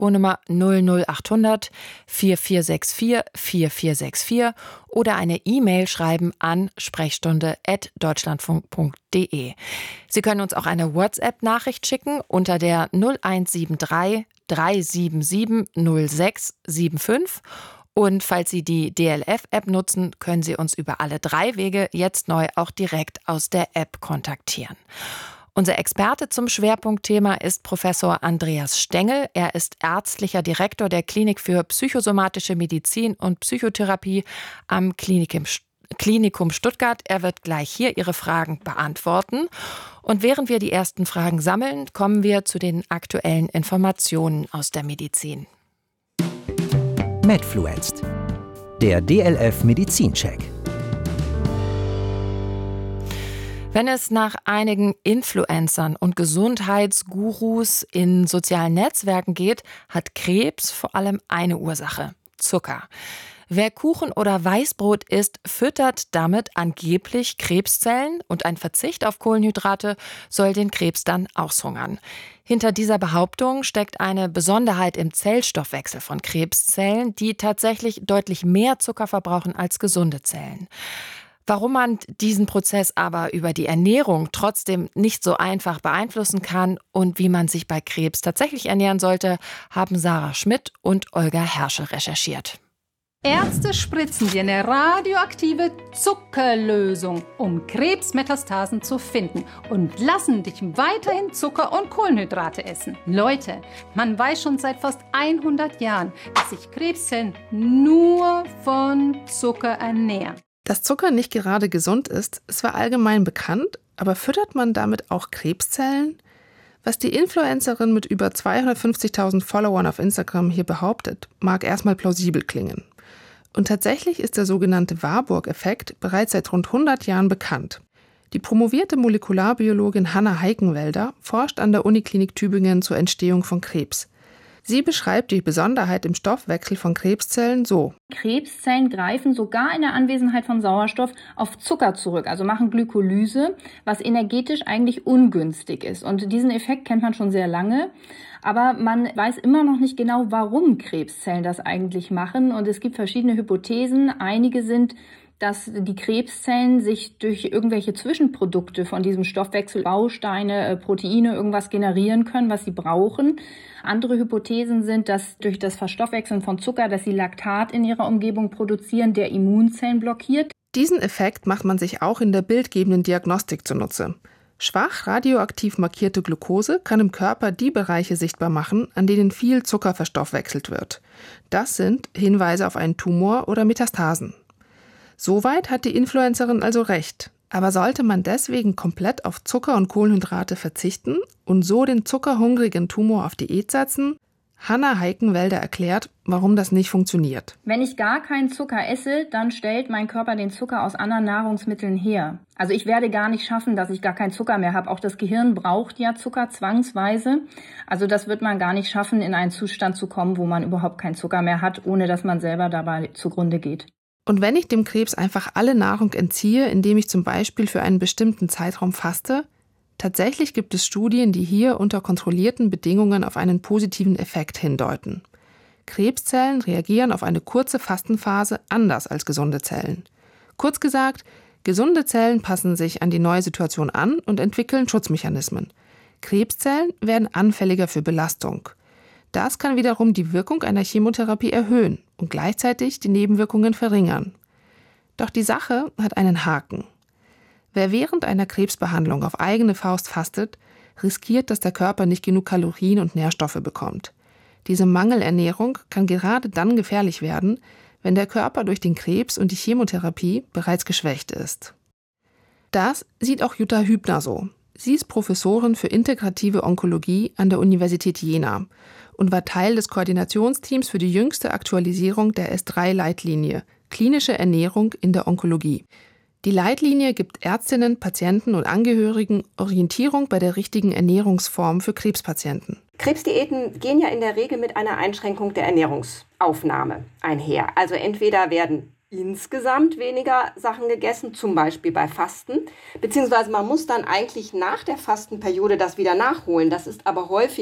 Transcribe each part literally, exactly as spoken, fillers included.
Telefonnummer null null achthundert vier vier sechs vier vier vier sechs vier oder eine E-Mail schreiben an sprechstunde at deutschlandfunk punkt de. Sie können uns auch eine WhatsApp-Nachricht schicken unter der null eins sieben drei drei sieben sieben null sechs sieben fünf. Und falls Sie die D L F-App nutzen, können Sie uns über alle drei Wege jetzt neu auch direkt aus der App kontaktieren. Unser Experte zum Schwerpunktthema ist Professor Andreas Stengel. Er ist ärztlicher Direktor der Klinik für psychosomatische Medizin und Psychotherapie am Klinikum Klinikum Stuttgart. Er wird gleich hier Ihre Fragen beantworten. Und während wir die ersten Fragen sammeln, kommen wir zu den aktuellen Informationen aus der Medizin. Medfluenced, der D L F Medizincheck. Wenn es nach einigen Influencern und Gesundheitsgurus in sozialen Netzwerken geht, hat Krebs vor allem eine Ursache: Zucker. Wer Kuchen oder Weißbrot isst, füttert damit angeblich Krebszellen und ein Verzicht auf Kohlenhydrate soll den Krebs dann aushungern. Hinter dieser Behauptung steckt eine Besonderheit im Zellstoffwechsel von Krebszellen, die tatsächlich deutlich mehr Zucker verbrauchen als gesunde Zellen. Warum man diesen Prozess aber über die Ernährung trotzdem nicht so einfach beeinflussen kann und wie man sich bei Krebs tatsächlich ernähren sollte, haben Sarah Schmidt und Olga Herschel recherchiert. Ärzte spritzen dir eine radioaktive Zuckerlösung, um Krebsmetastasen zu finden und lassen dich weiterhin Zucker und Kohlenhydrate essen. Leute, man weiß schon seit fast hundert Jahren, dass sich Krebszellen nur von Zucker ernähren. Dass Zucker nicht gerade gesund ist, ist zwar allgemein bekannt, aber füttert man damit auch Krebszellen? Was die Influencerin mit über zweihundertfünfzigtausend Followern auf Instagram hier behauptet, mag erstmal plausibel klingen. Und tatsächlich ist der sogenannte Warburg-Effekt bereits seit rund hundert Jahren bekannt. Die promovierte Molekularbiologin Hanna Heikenwälder forscht an der Uniklinik Tübingen zur Entstehung von Krebs. Sie beschreibt die Besonderheit im Stoffwechsel von Krebszellen so: Krebszellen greifen sogar in der Anwesenheit von Sauerstoff auf Zucker zurück, also machen Glykolyse, was energetisch eigentlich ungünstig ist. Und diesen Effekt kennt man schon sehr lange. Aber man weiß immer noch nicht genau, warum Krebszellen das eigentlich machen. Und es gibt verschiedene Hypothesen. Einige sind, dass die Krebszellen sich durch irgendwelche Zwischenprodukte von diesem Stoffwechsel, Bausteine, Proteine, irgendwas generieren können, was sie brauchen. Andere Hypothesen sind, dass durch das Verstoffwechseln von Zucker, dass sie Laktat in ihrer Umgebung produzieren, der Immunzellen blockiert. Diesen Effekt macht man sich auch in der bildgebenden Diagnostik zunutze. Schwach radioaktiv markierte Glucose kann im Körper die Bereiche sichtbar machen, an denen viel Zucker verstoffwechselt wird. Das sind Hinweise auf einen Tumor oder Metastasen. Soweit hat die Influencerin also recht. Aber sollte man deswegen komplett auf Zucker und Kohlenhydrate verzichten und so den zuckerhungrigen Tumor auf Diät setzen? Hanna Heikenwälder erklärt, warum das nicht funktioniert. Wenn ich gar keinen Zucker esse, dann stellt mein Körper den Zucker aus anderen Nahrungsmitteln her. Also ich werde gar nicht schaffen, dass ich gar keinen Zucker mehr habe. Auch das Gehirn braucht ja Zucker zwangsweise. Also das wird man gar nicht schaffen, in einen Zustand zu kommen, wo man überhaupt keinen Zucker mehr hat, ohne dass man selber dabei zugrunde geht. Und wenn ich dem Krebs einfach alle Nahrung entziehe, indem ich zum Beispiel für einen bestimmten Zeitraum faste? Tatsächlich gibt es Studien, die hier unter kontrollierten Bedingungen auf einen positiven Effekt hindeuten. Krebszellen reagieren auf eine kurze Fastenphase anders als gesunde Zellen. Kurz gesagt, gesunde Zellen passen sich an die neue Situation an und entwickeln Schutzmechanismen. Krebszellen werden anfälliger für Belastung. Das kann wiederum die Wirkung einer Chemotherapie erhöhen und gleichzeitig die Nebenwirkungen verringern. Doch die Sache hat einen Haken. Wer während einer Krebsbehandlung auf eigene Faust fastet, riskiert, dass der Körper nicht genug Kalorien und Nährstoffe bekommt. Diese Mangelernährung kann gerade dann gefährlich werden, wenn der Körper durch den Krebs und die Chemotherapie bereits geschwächt ist. Das sieht auch Jutta Hübner so. Sie ist Professorin für integrative Onkologie an der Universität Jena und war Teil des Koordinationsteams für die jüngste Aktualisierung der S drei Leitlinie, klinische Ernährung in der Onkologie. Die Leitlinie gibt Ärztinnen, Patienten und Angehörigen Orientierung bei der richtigen Ernährungsform für Krebspatienten. Krebsdiäten gehen ja in der Regel mit einer Einschränkung der Ernährungsaufnahme einher. Also entweder werden insgesamt weniger Sachen gegessen, zum Beispiel bei Fasten, beziehungsweise man muss dann eigentlich nach der Fastenperiode das wieder nachholen. Das ist aber häufig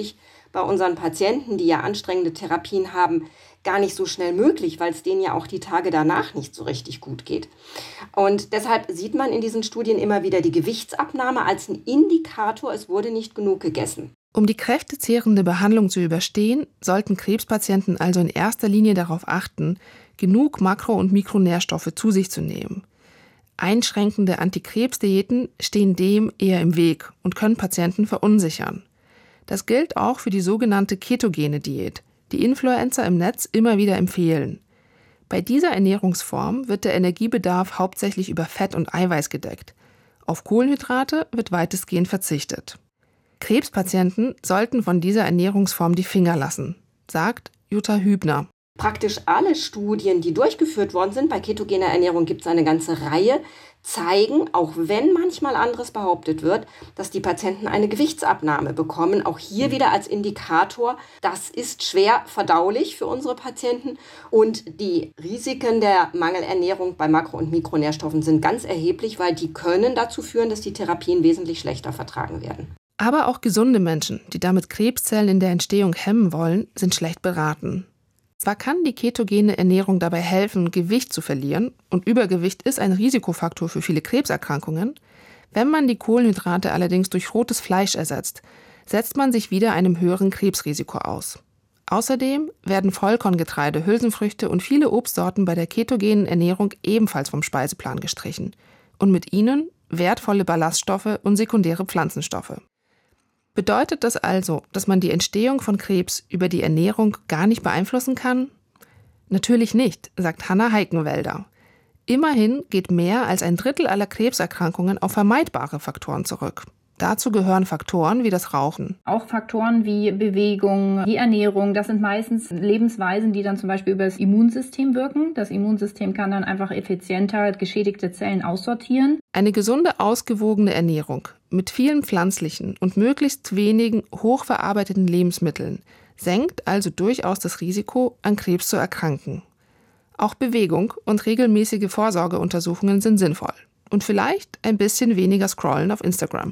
bei unseren Patienten, die ja anstrengende Therapien haben, gar nicht so schnell möglich, weil es denen ja auch die Tage danach nicht so richtig gut geht. Und deshalb sieht man in diesen Studien immer wieder die Gewichtsabnahme als ein Indikator, es wurde nicht genug gegessen. Um die kräftezehrende Behandlung zu überstehen, sollten Krebspatienten also in erster Linie darauf achten, genug Makro- und Mikronährstoffe zu sich zu nehmen. Einschränkende Antikrebsdiäten stehen dem eher im Weg und können Patienten verunsichern. Das gilt auch für die sogenannte ketogene Diät, die Influencer im Netz immer wieder empfehlen. Bei dieser Ernährungsform wird der Energiebedarf hauptsächlich über Fett und Eiweiß gedeckt. Auf Kohlenhydrate wird weitestgehend verzichtet. Krebspatienten sollten von dieser Ernährungsform die Finger lassen, sagt Jutta Hübner. Praktisch alle Studien, die durchgeführt worden sind, bei ketogener Ernährung gibt es eine ganze Reihe, zeigen, auch wenn manchmal anderes behauptet wird, dass die Patienten eine Gewichtsabnahme bekommen. Auch hier wieder als Indikator, das ist schwer verdaulich für unsere Patienten. Und die Risiken der Mangelernährung bei Makro- und Mikronährstoffen sind ganz erheblich, weil die können dazu führen, dass die Therapien wesentlich schlechter vertragen werden. Aber auch gesunde Menschen, die damit Krebszellen in der Entstehung hemmen wollen, sind schlecht beraten. Zwar kann die ketogene Ernährung dabei helfen, Gewicht zu verlieren, und Übergewicht ist ein Risikofaktor für viele Krebserkrankungen, wenn man die Kohlenhydrate allerdings durch rotes Fleisch ersetzt, setzt man sich wieder einem höheren Krebsrisiko aus. Außerdem werden Vollkorngetreide, Hülsenfrüchte und viele Obstsorten bei der ketogenen Ernährung ebenfalls vom Speiseplan gestrichen und mit ihnen wertvolle Ballaststoffe und sekundäre Pflanzenstoffe. Bedeutet das also, dass man die Entstehung von Krebs über die Ernährung gar nicht beeinflussen kann? Natürlich nicht, sagt Hanna Heikenwälder. Immerhin geht mehr als ein Drittel aller Krebserkrankungen auf vermeidbare Faktoren zurück. Dazu gehören Faktoren wie das Rauchen. Auch Faktoren wie Bewegung, die Ernährung, das sind meistens Lebensweisen, die dann zum Beispiel über das Immunsystem wirken. Das Immunsystem kann dann einfach effizienter geschädigte Zellen aussortieren. Eine gesunde, ausgewogene Ernährung mit vielen pflanzlichen und möglichst wenigen hochverarbeiteten Lebensmitteln senkt also durchaus das Risiko, an Krebs zu erkranken. Auch Bewegung und regelmäßige Vorsorgeuntersuchungen sind sinnvoll. Und vielleicht ein bisschen weniger scrollen auf Instagram.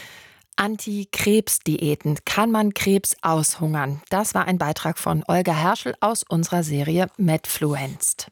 Anti-Krebs-Diäten. Kann man Krebs aushungern? Das war ein Beitrag von Olga Herschel aus unserer Serie Medfluenced.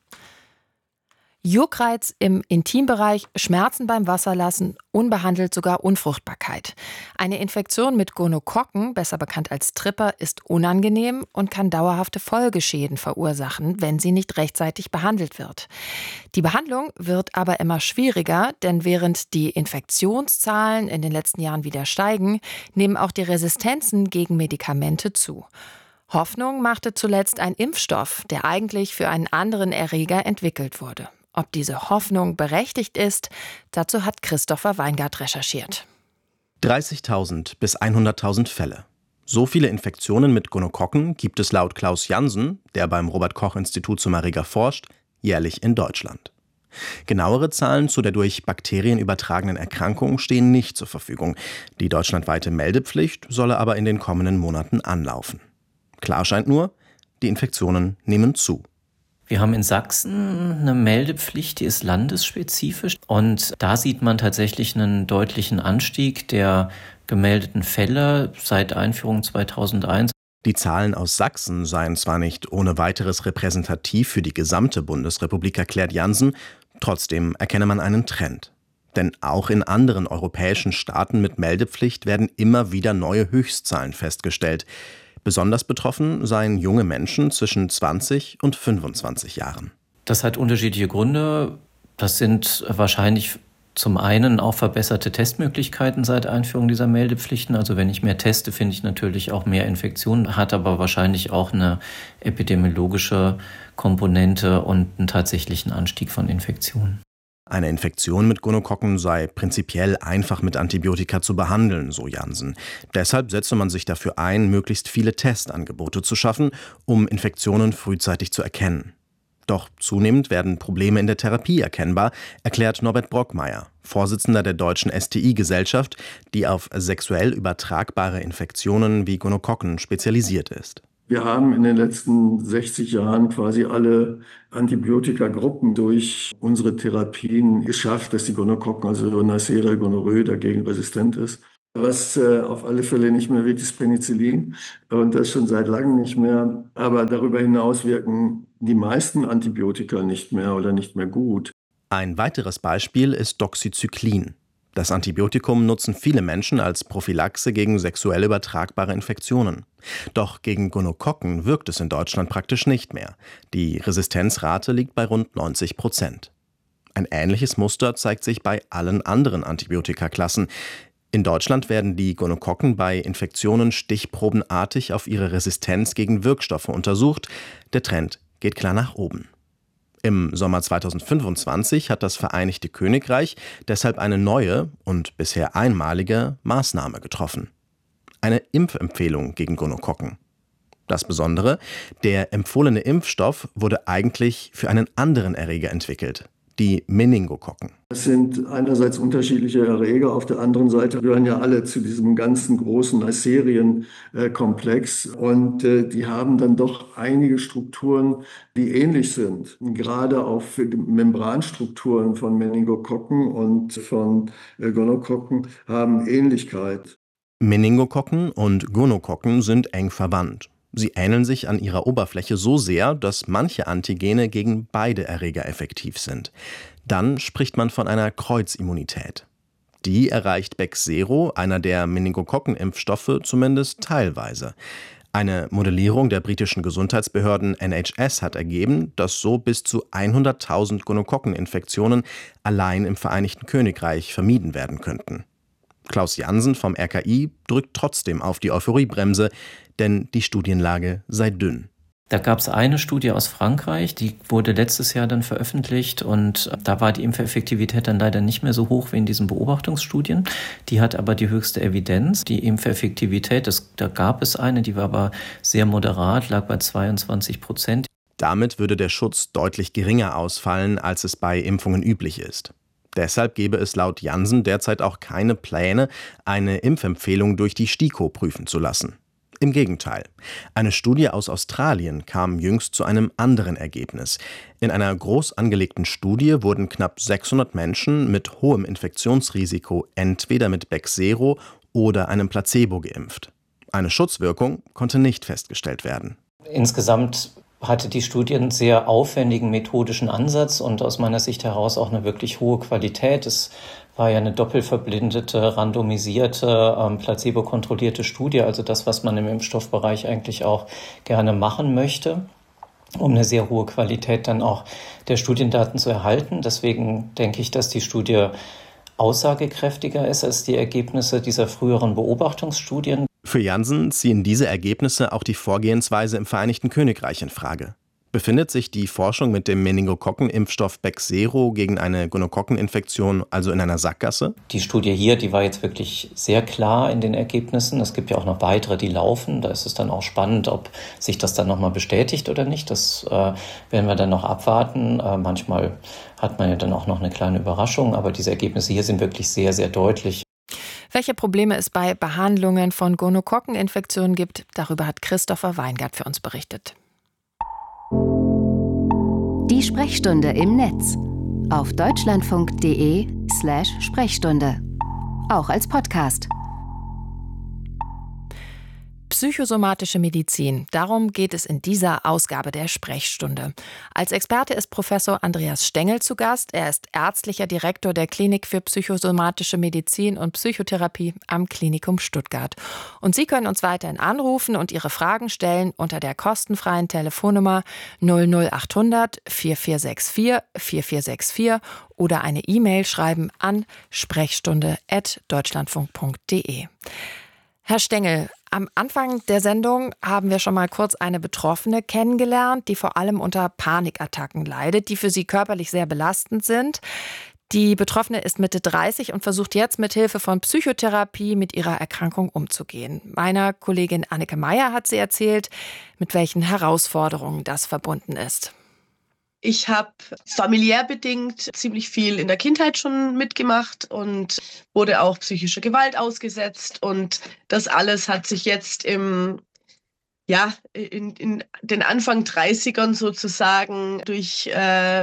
Juckreiz im Intimbereich, Schmerzen beim Wasserlassen, unbehandelt sogar Unfruchtbarkeit. Eine Infektion mit Gonokokken, besser bekannt als Tripper, ist unangenehm und kann dauerhafte Folgeschäden verursachen, wenn sie nicht rechtzeitig behandelt wird. Die Behandlung wird aber immer schwieriger, denn während die Infektionszahlen in den letzten Jahren wieder steigen, nehmen auch die Resistenzen gegen Medikamente zu. Hoffnung machte zuletzt ein Impfstoff, der eigentlich für einen anderen Erreger entwickelt wurde. Ob diese Hoffnung berechtigt ist, dazu hat Christopher Weingart recherchiert. dreißigtausend bis hunderttausend Fälle. So viele Infektionen mit Gonokokken gibt es laut Klaus Jansen, der beim Robert-Koch-Institut zum Erreger forscht, jährlich in Deutschland. Genauere Zahlen zu der durch Bakterien übertragenen Erkrankung stehen nicht zur Verfügung. Die deutschlandweite Meldepflicht solle aber in den kommenden Monaten anlaufen. Klar scheint nur, die Infektionen nehmen zu. Wir haben in Sachsen eine Meldepflicht, die ist landesspezifisch. Und da sieht man tatsächlich einen deutlichen Anstieg der gemeldeten Fälle seit Einführung zweitausendeins. Die Zahlen aus Sachsen seien zwar nicht ohne weiteres repräsentativ für die gesamte Bundesrepublik, erklärt Jansen, trotzdem erkenne man einen Trend. Denn auch in anderen europäischen Staaten mit Meldepflicht werden immer wieder neue Höchstzahlen festgestellt. Besonders betroffen seien junge Menschen zwischen zwanzig und fünfundzwanzig Jahren. Das hat unterschiedliche Gründe. Das sind wahrscheinlich zum einen auch verbesserte Testmöglichkeiten seit Einführung dieser Meldepflichten. Also wenn ich mehr teste, finde ich natürlich auch mehr Infektionen, hat aber wahrscheinlich auch eine epidemiologische Komponente und einen tatsächlichen Anstieg von Infektionen. Eine Infektion mit Gonokokken sei prinzipiell einfach mit Antibiotika zu behandeln, so Jansen. Deshalb setze man sich dafür ein, möglichst viele Testangebote zu schaffen, um Infektionen frühzeitig zu erkennen. Doch zunehmend werden Probleme in der Therapie erkennbar, erklärt Norbert Brockmeier, Vorsitzender der Deutschen S T I-Gesellschaft, die auf sexuell übertragbare Infektionen wie Gonokokken spezialisiert ist. Wir haben in den letzten sechzig Jahren quasi alle Antibiotikagruppen durch unsere Therapien geschafft, dass die Gonokokken, also Neisseria gonorrhoeae, dagegen resistent ist. was äh, auf alle Fälle nicht mehr wirkt, ist Penicillin und das schon seit langem nicht mehr. Aber darüber hinaus wirken die meisten Antibiotika nicht mehr oder nicht mehr gut. Ein weiteres Beispiel ist Doxycyclin. Das Antibiotikum nutzen viele Menschen als Prophylaxe gegen sexuell übertragbare Infektionen. Doch gegen Gonokokken wirkt es in Deutschland praktisch nicht mehr. Die Resistenzrate liegt bei rund neunzig Prozent. Ein ähnliches Muster zeigt sich bei allen anderen Antibiotikaklassen. In Deutschland werden die Gonokokken bei Infektionen stichprobenartig auf ihre Resistenz gegen Wirkstoffe untersucht. Der Trend geht klar nach oben. Im Sommer zweitausendfünfundzwanzig hat das Vereinigte Königreich deshalb eine neue und bisher einmalige Maßnahme getroffen. Eine Impfempfehlung gegen Gonokokken. Das Besondere, der empfohlene Impfstoff wurde eigentlich für einen anderen Erreger entwickelt, die Meningokokken. Es sind einerseits unterschiedliche Erreger, auf der anderen Seite gehören ja alle zu diesem ganzen großen Neisserien-Komplex und äh, die haben dann doch einige Strukturen, die ähnlich sind. Gerade auch für die Membranstrukturen von Meningokokken und von äh, Gonokokken haben Ähnlichkeit. Meningokokken und Gonokokken sind eng verwandt. Sie ähneln sich an ihrer Oberfläche so sehr, dass manche Antigene gegen beide Erreger effektiv sind. Dann spricht man von einer Kreuzimmunität. Die erreicht Bexsero, einer der Meningokokken-Impfstoffe, zumindest teilweise. Eine Modellierung der britischen Gesundheitsbehörden N H S hat ergeben, dass so bis zu hunderttausend Gonokokkeninfektionen allein im Vereinigten Königreich vermieden werden könnten. Klaus Jansen vom R K I drückt trotzdem auf die Euphoriebremse, denn die Studienlage sei dünn. Da gab es eine Studie aus Frankreich, die wurde letztes Jahr dann veröffentlicht und da war die Impfeffektivität dann leider nicht mehr so hoch wie in diesen Beobachtungsstudien. Die hat aber die höchste Evidenz. Die Impfeffektivität, das, da gab es eine, die war aber sehr moderat, lag bei zweiundzwanzig Prozent. Damit würde der Schutz deutlich geringer ausfallen, als es bei Impfungen üblich ist. Deshalb gäbe es laut Jansen derzeit auch keine Pläne, eine Impfempfehlung durch die STIKO prüfen zu lassen. Im Gegenteil. Eine Studie aus Australien kam jüngst zu einem anderen Ergebnis. In einer groß angelegten Studie wurden knapp sechshundert Menschen mit hohem Infektionsrisiko entweder mit Bexsero oder einem Placebo geimpft. Eine Schutzwirkung konnte nicht festgestellt werden. Insgesamt hatte die Studie einen sehr aufwendigen methodischen Ansatz und aus meiner Sicht heraus auch eine wirklich hohe Qualität. Es war ja eine doppelverblindete, randomisierte, ähm, placebo-kontrollierte Studie, also das, was man im Impfstoffbereich eigentlich auch gerne machen möchte, um eine sehr hohe Qualität dann auch der Studiendaten zu erhalten. Deswegen denke ich, dass die Studie aussagekräftiger ist als die Ergebnisse dieser früheren Beobachtungsstudien. Für Jansen ziehen diese Ergebnisse auch die Vorgehensweise im Vereinigten Königreich in Frage. Befindet sich die Forschung mit dem Meningokokken-Impfstoff Bexsero gegen eine Gonokokkeninfektion also in einer Sackgasse? Die Studie hier, die war jetzt wirklich sehr klar in den Ergebnissen. Es gibt ja auch noch weitere, die laufen. Da ist es dann auch spannend, ob sich das dann nochmal bestätigt oder nicht. Das äh, werden wir dann noch abwarten. Äh, manchmal hat man ja dann auch noch eine kleine Überraschung, aber diese Ergebnisse hier sind wirklich sehr, sehr deutlich. Welche Probleme es bei Behandlungen von Gonokokkeninfektionen gibt, darüber hat Christopher Weingart für uns berichtet. Die Sprechstunde im Netz auf deutschlandfunk.de slash Sprechstunde. Auch als Podcast. Psychosomatische Medizin. Darum geht es in dieser Ausgabe der Sprechstunde. Als Experte ist Professor Andreas Stengel zu Gast. Er ist ärztlicher Direktor der Klinik für psychosomatische Medizin und Psychotherapie am Klinikum Stuttgart. Und Sie können uns weiterhin anrufen und Ihre Fragen stellen unter der kostenfreien Telefonnummer null null achthundert vier vier sechs vier vier vier sechs vier oder eine E-Mail schreiben an sprechstunde at deutschlandfunk punkt de. Herr Stengel, am Anfang der Sendung haben wir schon mal kurz eine Betroffene kennengelernt, die vor allem unter Panikattacken leidet, die für sie körperlich sehr belastend sind. Die Betroffene ist Mitte dreißig und versucht jetzt mit Hilfe von Psychotherapie mit ihrer Erkrankung umzugehen. Meiner Kollegin Anneke Meyer hat sie erzählt, mit welchen Herausforderungen das verbunden ist. Ich habe familiär bedingt ziemlich viel in der Kindheit schon mitgemacht und wurde auch psychischer Gewalt ausgesetzt. Und das alles hat sich jetzt im, ja, in, in den Anfang dreißigern sozusagen durch äh,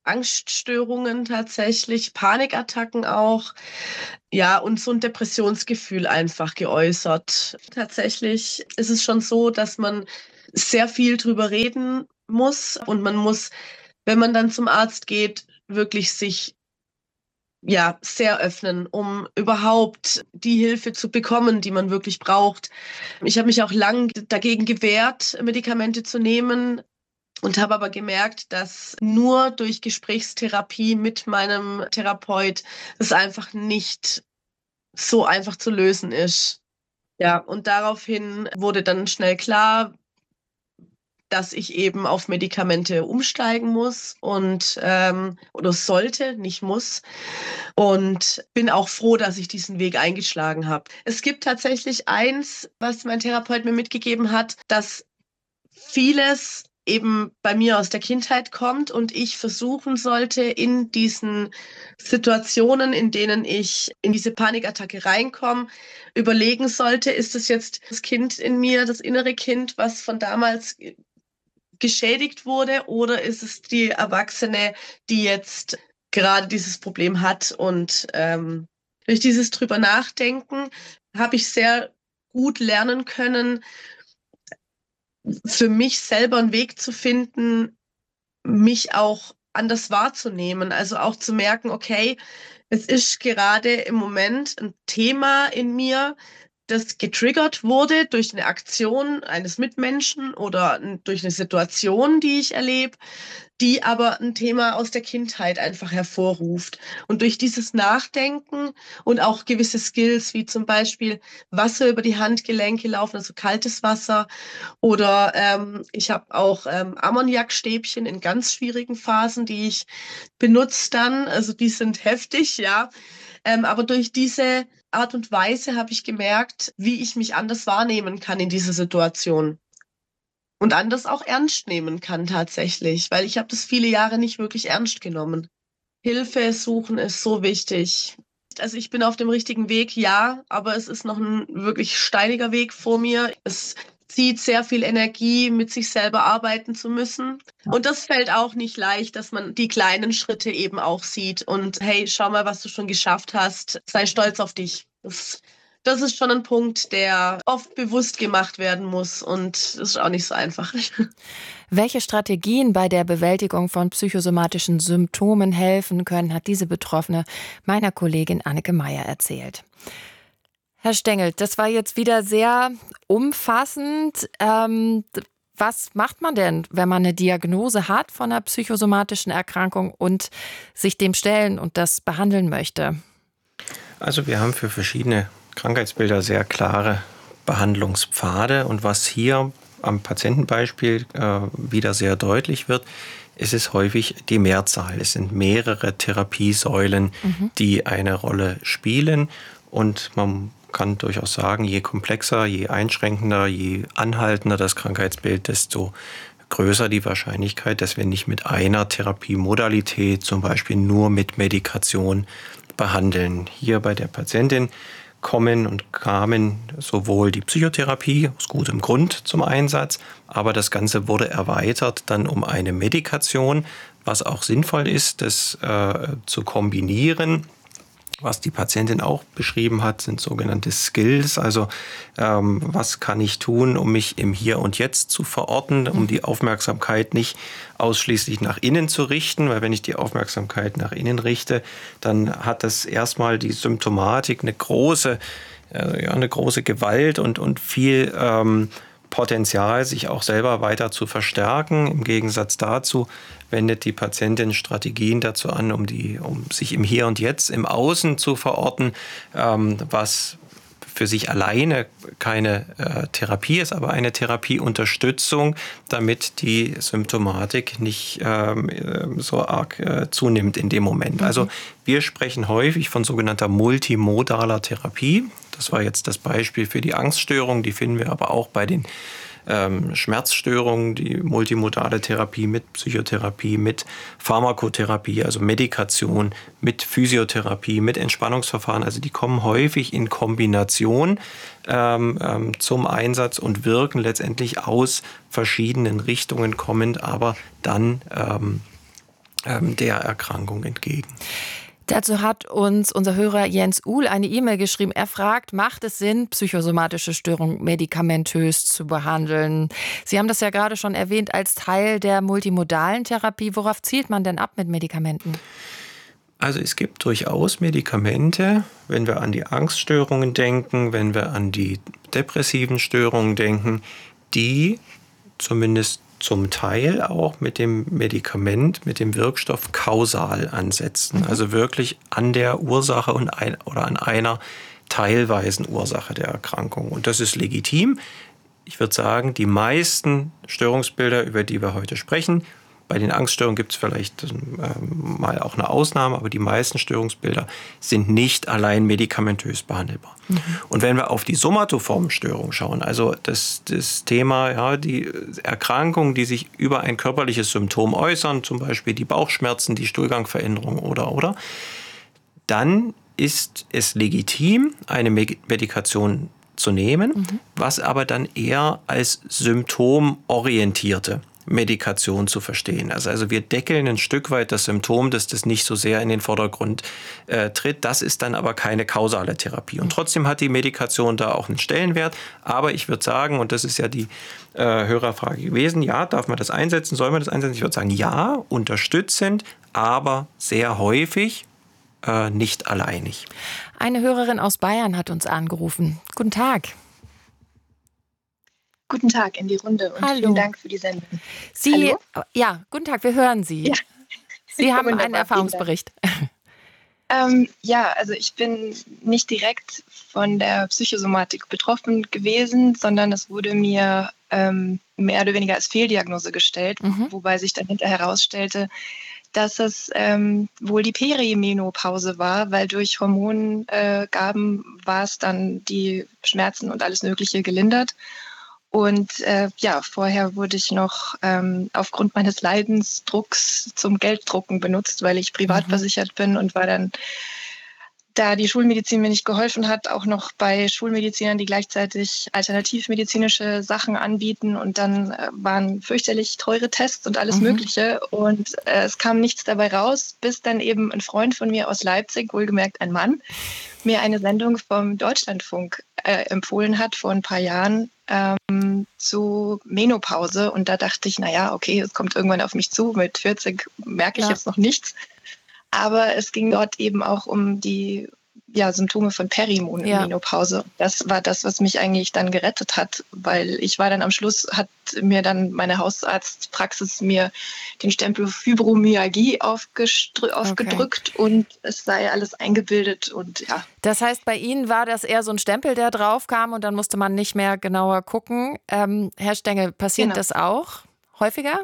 Angststörungen tatsächlich, Panikattacken auch, ja, und so ein Depressionsgefühl einfach geäußert. Tatsächlich ist es schon so, dass man sehr viel drüber reden muss und man muss, wenn man dann zum Arzt geht, wirklich sich ja sehr öffnen, um überhaupt die Hilfe zu bekommen, die man wirklich braucht. Ich habe mich auch lang dagegen gewehrt, Medikamente zu nehmen und habe aber gemerkt, dass nur durch Gesprächstherapie mit meinem Therapeut es einfach nicht so einfach zu lösen ist. Ja, und daraufhin wurde dann schnell klar, dass ich eben auf Medikamente umsteigen muss und ähm, oder sollte, nicht muss. Und bin auch froh, dass ich diesen Weg eingeschlagen habe. Es gibt tatsächlich eins, was mein Therapeut mir mitgegeben hat, dass vieles eben bei mir aus der Kindheit kommt und ich versuchen sollte, in diesen Situationen, in denen ich in diese Panikattacke reinkomme, überlegen sollte, ist es jetzt das Kind in mir, das innere Kind, was von damals geschädigt wurde, oder ist es die Erwachsene, die jetzt gerade dieses Problem hat? Und ähm, durch dieses drüber nachdenken habe ich sehr gut lernen können, für mich selber einen Weg zu finden, mich auch anders wahrzunehmen. Also auch zu merken, okay, es ist gerade im Moment ein Thema in mir, das getriggert wurde durch eine Aktion eines Mitmenschen oder durch eine Situation, die ich erlebe, die aber ein Thema aus der Kindheit einfach hervorruft. Und durch dieses Nachdenken und auch gewisse Skills, wie zum Beispiel Wasser über die Handgelenke laufen, also kaltes Wasser, oder ähm, ich habe auch ähm, Ammoniakstäbchen in ganz schwierigen Phasen, die ich benutze dann, also die sind heftig, ja. Ähm, aber durch diese Art und Weise habe ich gemerkt, wie ich mich anders wahrnehmen kann in dieser Situation. Und anders auch ernst nehmen kann tatsächlich, weil ich habe das viele Jahre nicht wirklich ernst genommen. Hilfe suchen ist so wichtig. Also ich bin auf dem richtigen Weg, ja, aber es ist noch ein wirklich steiniger Weg vor mir. Es zieht sehr viel Energie, mit sich selber arbeiten zu müssen. Und das fällt auch nicht leicht, dass man die kleinen Schritte eben auch sieht. Und hey, schau mal, was du schon geschafft hast. Sei stolz auf dich. Das, das ist schon ein Punkt, der oft bewusst gemacht werden muss. Und das ist auch nicht so einfach. Welche Strategien bei der Bewältigung von psychosomatischen Symptomen helfen können, hat diese Betroffene meiner Kollegin Anneke Meyer erzählt. Herr Stengel, das war jetzt wieder sehr umfassend. Ähm, was macht man denn, wenn man eine Diagnose hat von einer psychosomatischen Erkrankung und sich dem stellen und das behandeln möchte? Also wir haben für verschiedene Krankheitsbilder sehr klare Behandlungspfade. Und was hier am Patientenbeispiel äh, wieder sehr deutlich wird, ist es häufig die Mehrzahl. Es sind mehrere Therapiesäulen, mhm. die eine Rolle spielen. Und man kann durchaus sagen, je komplexer, je einschränkender, je anhaltender das Krankheitsbild, desto größer die Wahrscheinlichkeit, dass wir nicht mit einer Therapiemodalität, zum Beispiel nur mit Medikation, behandeln. Hier bei der Patientin kommen und kamen sowohl die Psychotherapie aus gutem Grund zum Einsatz, aber das Ganze wurde erweitert dann um eine Medikation, was auch sinnvoll ist, das äh, zu kombinieren. Was die Patientin auch beschrieben hat, sind sogenannte Skills. Also ähm, was kann ich tun, um mich im Hier und Jetzt zu verorten, um die Aufmerksamkeit nicht ausschließlich nach innen zu richten. Weil wenn ich die Aufmerksamkeit nach innen richte, dann hat das erstmal die Symptomatik eine große, äh, ja, eine große Gewalt und, und viel ähm, Potenzial, sich auch selber weiter zu verstärken. Im Gegensatz dazu wendet die Patientin Strategien dazu an, um, die, um sich im Hier und Jetzt, im Außen zu verorten, ähm, was für sich alleine keine äh, Therapie ist, aber eine Therapieunterstützung, damit die Symptomatik nicht ähm, so arg äh, zunimmt in dem Moment. Mhm. Also wir sprechen häufig von sogenannter multimodaler Therapie. Das war jetzt das Beispiel für die Angststörung, die finden wir aber auch bei den Ähm, Schmerzstörungen, die multimodale Therapie mit Psychotherapie, mit Pharmakotherapie, also Medikation, mit Physiotherapie, mit Entspannungsverfahren. Also die kommen häufig in Kombination ähm, ähm, zum Einsatz und wirken letztendlich aus verschiedenen Richtungen kommend, aber dann ähm, ähm, der Erkrankung entgegen. Dazu hat uns unser Hörer Jens Uhl eine E-Mail geschrieben. Er fragt, macht es Sinn, psychosomatische Störungen medikamentös zu behandeln? Sie haben das ja gerade schon erwähnt als Teil der multimodalen Therapie. Worauf zielt man denn ab mit Medikamenten? Also es gibt durchaus Medikamente, wenn wir an die Angststörungen denken, wenn wir an die depressiven Störungen denken, die zumindest zum Teil auch mit dem Medikament, mit dem Wirkstoff kausal ansetzen. Mhm. Also wirklich an der Ursache und ein, oder an einer teilweisen Ursache der Erkrankung. Und das ist legitim. Ich würde sagen, die meisten Störungsbilder, über die wir heute sprechen, bei den Angststörungen gibt es vielleicht ähm, mal auch eine Ausnahme, aber die meisten Störungsbilder sind nicht allein medikamentös behandelbar. Mhm. Und wenn wir auf die somatoformen Störungen schauen, also das, das Thema, ja, die Erkrankungen, die sich über ein körperliches Symptom äußern, zum Beispiel die Bauchschmerzen, die Stuhlgangveränderung oder, oder, dann ist es legitim, eine Medikation zu nehmen, mhm. was aber dann eher als symptomorientierte Medikation zu verstehen. Also, also wir deckeln ein Stück weit das Symptom, dass das nicht so sehr in den Vordergrund äh, tritt. Das ist dann aber keine kausale Therapie. Und trotzdem hat die Medikation da auch einen Stellenwert. Aber ich würde sagen, und das ist ja die äh, Hörerfrage gewesen, ja, darf man das einsetzen, soll man das einsetzen? Ich würde sagen, ja, unterstützend, aber sehr häufig äh, nicht alleinig. Eine Hörerin aus Bayern hat uns angerufen. Guten Tag. Guten Tag in die Runde und Hallo. Vielen Dank für die Sendung. Sie, Hallo? Ja, guten Tag, wir hören Sie. Ja. Sie haben Wunderbar, einen Erfahrungsbericht. Ähm, ja, also ich bin nicht direkt von der Psychosomatik betroffen gewesen, sondern es wurde mir ähm, mehr oder weniger als Fehldiagnose gestellt, mhm. wobei sich dann hinterher herausstellte, dass es ähm, wohl die Perimenopause war, weil durch Hormongaben äh, war es dann die Schmerzen und alles Mögliche gelindert. Und äh, ja, vorher wurde ich noch ähm, aufgrund meines Leidensdrucks zum Gelddrucken benutzt, weil ich privat mhm. versichert bin und war dann, da die Schulmedizin mir nicht geholfen hat, auch noch bei Schulmedizinern, die gleichzeitig alternativmedizinische Sachen anbieten. Und dann äh, waren fürchterlich teure Tests und alles mhm. Mögliche. Und äh, es kam nichts dabei raus, bis dann eben ein Freund von mir aus Leipzig, wohlgemerkt ein Mann, mir eine Sendung vom Deutschlandfunk äh, empfohlen hat vor ein paar Jahren ähm, zu Menopause. Und da dachte ich, naja, okay, es kommt irgendwann auf mich zu. Mit vierzig merke ich ja. jetzt noch nichts. Aber es ging dort eben auch um die ja, Symptome von Perimenopause. Ja. Das war das, was mich eigentlich dann gerettet hat, weil ich war dann am Schluss, hat mir dann meine Hausarztpraxis mir den Stempel Fibromyalgie aufgestr- aufgedrückt okay. und es sei alles eingebildet und ja. Das heißt, bei Ihnen war das eher so ein Stempel, der drauf kam und dann musste man nicht mehr genauer gucken. Ähm, Herr Stengel, passiert genau. das auch häufiger?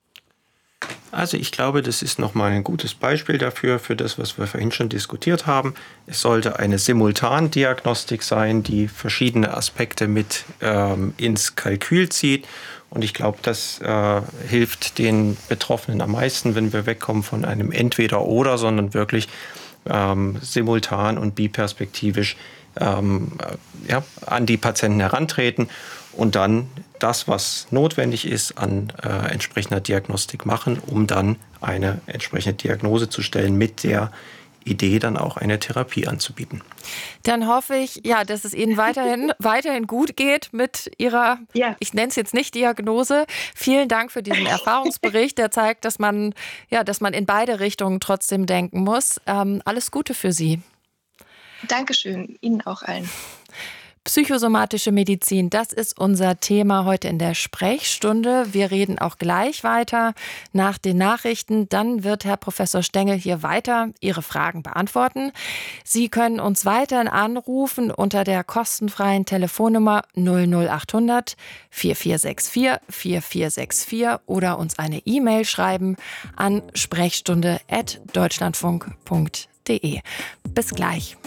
Also ich glaube, das ist nochmal ein gutes Beispiel dafür, für das, was wir vorhin schon diskutiert haben. Es sollte eine Simultandiagnostik sein, die verschiedene Aspekte mit ähm, ins Kalkül zieht. Und ich glaube, das äh, hilft den Betroffenen am meisten, wenn wir wegkommen von einem Entweder-Oder, sondern wirklich ähm, simultan und biperspektivisch ähm, ja, an die Patienten herantreten und dann das, was notwendig ist, an äh, entsprechender Diagnostik machen, um dann eine entsprechende Diagnose zu stellen, mit der Idee dann auch eine Therapie anzubieten. Dann hoffe ich, ja, dass es Ihnen weiterhin, weiterhin gut geht mit Ihrer, ja. ich nenne es jetzt nicht Diagnose. Vielen Dank für diesen Erfahrungsbericht, der zeigt, dass man, ja, dass man in beide Richtungen trotzdem denken muss. Ähm, alles Gute für Sie. Dankeschön, Ihnen auch allen. Psychosomatische Medizin, das ist unser Thema heute in der Sprechstunde. Wir reden auch gleich weiter nach den Nachrichten. Dann wird Herr Professor Stengel hier weiter Ihre Fragen beantworten. Sie können uns weiterhin anrufen unter der kostenfreien Telefonnummer null null acht hundert vier vier sechs vier vier vier sechs vier oder uns eine E-Mail schreiben an sprechstunde at deutschlandfunk punkt de. Bis gleich.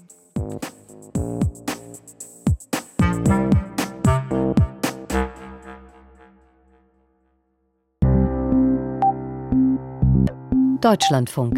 Deutschlandfunk.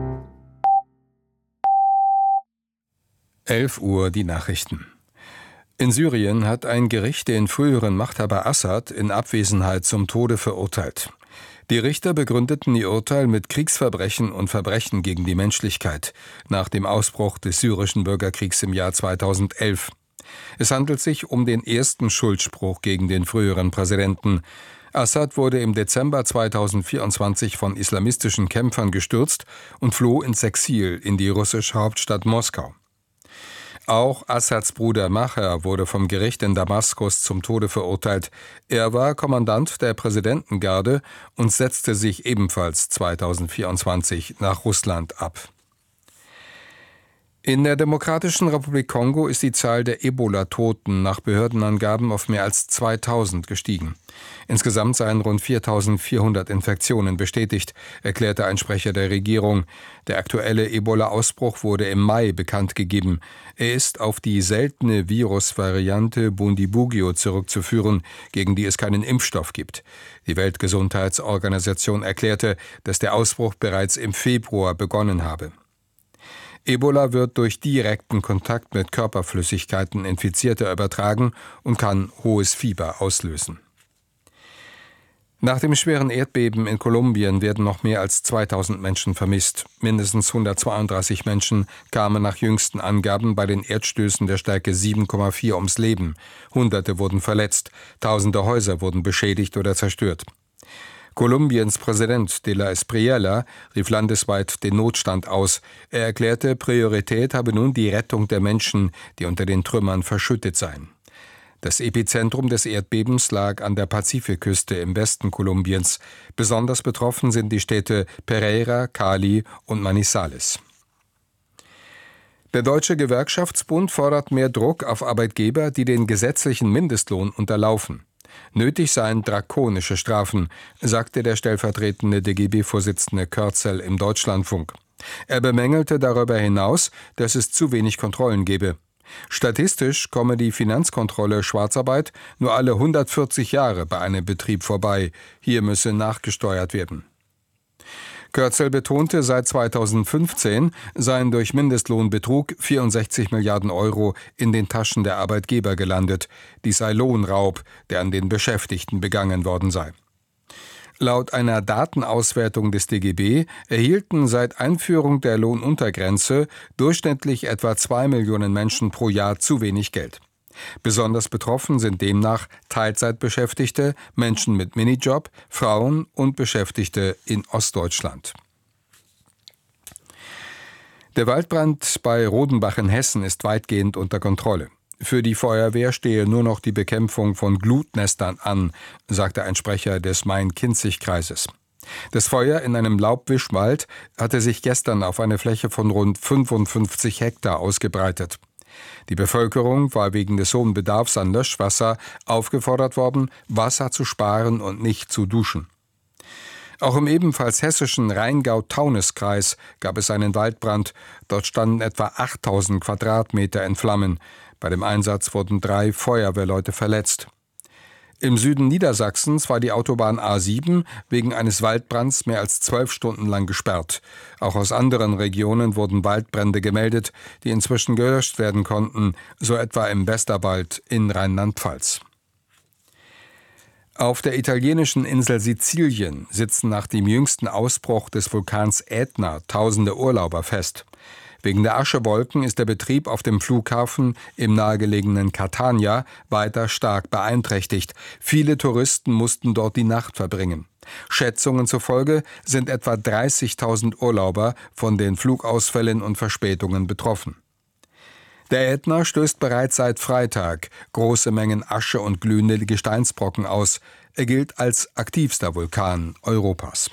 elf Uhr die Nachrichten. In Syrien hat ein Gericht den früheren Machthaber Assad in Abwesenheit zum Tode verurteilt. Die Richter begründeten ihr Urteil mit Kriegsverbrechen und Verbrechen gegen die Menschlichkeit nach dem Ausbruch des syrischen Bürgerkriegs im Jahr zweitausendelf. Es handelt sich um den ersten Schuldspruch gegen den früheren Präsidenten. Assad wurde im Dezember zweitausendvierundzwanzig von islamistischen Kämpfern gestürzt und floh ins Exil in die russische Hauptstadt Moskau. Auch Assads Bruder Maher wurde vom Gericht in Damaskus zum Tode verurteilt. Er war Kommandant der Präsidentengarde und setzte sich ebenfalls zweitausendvierundzwanzig nach Russland ab. In der Demokratischen Republik Kongo ist die Zahl der Ebola-Toten nach Behördenangaben auf mehr als zweitausend gestiegen. Insgesamt seien rund viertausendvierhundert Infektionen bestätigt, erklärte ein Sprecher der Regierung. Der aktuelle Ebola-Ausbruch wurde im Mai bekannt gegeben. Er ist auf die seltene Virusvariante Bundibugyo zurückzuführen, gegen die es keinen Impfstoff gibt. Die Weltgesundheitsorganisation erklärte, dass der Ausbruch bereits im Februar begonnen habe. Ebola wird durch direkten Kontakt mit Körperflüssigkeiten Infizierter übertragen und kann hohes Fieber auslösen. Nach dem schweren Erdbeben in Kolumbien werden noch mehr als zweitausend Menschen vermisst. Mindestens hundertzweiunddreißig Menschen kamen nach jüngsten Angaben bei den Erdstößen der Stärke sieben Komma vier ums Leben. Hunderte wurden verletzt, tausende Häuser wurden beschädigt oder zerstört. Kolumbiens Präsident de la Espriella rief landesweit den Notstand aus. Er erklärte, Priorität habe nun die Rettung der Menschen, die unter den Trümmern verschüttet seien. Das Epizentrum des Erdbebens lag an der Pazifikküste im Westen Kolumbiens. Besonders betroffen sind die Städte Pereira, Cali und Manizales. Der Deutsche Gewerkschaftsbund fordert mehr Druck auf Arbeitgeber, die den gesetzlichen Mindestlohn unterlaufen. Nötig seien drakonische Strafen, sagte der stellvertretende D G B-Vorsitzende Körzel im Deutschlandfunk. Er bemängelte darüber hinaus, dass es zu wenig Kontrollen gebe. Statistisch komme die Finanzkontrolle Schwarzarbeit nur alle hundertvierzig Jahre bei einem Betrieb vorbei. Hier müsse nachgesteuert werden. Körzel betonte, seit zweitausendfünfzehn seien durch Mindestlohnbetrug vierundsechzig Milliarden Euro in den Taschen der Arbeitgeber gelandet. Dies sei Lohnraub, der an den Beschäftigten begangen worden sei. Laut einer Datenauswertung des D G B erhielten seit Einführung der Lohnuntergrenze durchschnittlich etwa zwei Millionen Menschen pro Jahr zu wenig Geld. Besonders betroffen sind demnach Teilzeitbeschäftigte, Menschen mit Minijob, Frauen und Beschäftigte in Ostdeutschland. Der Waldbrand bei Rodenbach in Hessen ist weitgehend unter Kontrolle. Für die Feuerwehr stehe nur noch die Bekämpfung von Glutnestern an, sagte ein Sprecher des Main-Kinzig-Kreises. Das Feuer in einem Laubwischwald hatte sich gestern auf eine Fläche von rund fünfundfünfzig Hektar ausgebreitet. Die Bevölkerung war wegen des hohen Bedarfs an Löschwasser aufgefordert worden, Wasser zu sparen und nicht zu duschen. Auch im ebenfalls hessischen Rheingau-Taunus-Kreis gab es einen Waldbrand. Dort standen etwa achttausend Quadratmeter in Flammen. Bei dem Einsatz wurden drei Feuerwehrleute verletzt. Im Süden Niedersachsens war die Autobahn A sieben wegen eines Waldbrands mehr als zwölf Stunden lang gesperrt. Auch aus anderen Regionen wurden Waldbrände gemeldet, die inzwischen gelöscht werden konnten, so etwa im Westerwald in Rheinland-Pfalz. Auf der italienischen Insel Sizilien sitzen nach dem jüngsten Ausbruch des Vulkans Ätna tausende Urlauber fest. Wegen der Aschewolken ist der Betrieb auf dem Flughafen im nahegelegenen Catania weiter stark beeinträchtigt. Viele Touristen mussten dort die Nacht verbringen. Schätzungen zufolge sind etwa dreißigtausend Urlauber von den Flugausfällen und Verspätungen betroffen. Der Ätna stößt bereits seit Freitag große Mengen Asche und glühende Gesteinsbrocken aus. Er gilt als aktivster Vulkan Europas.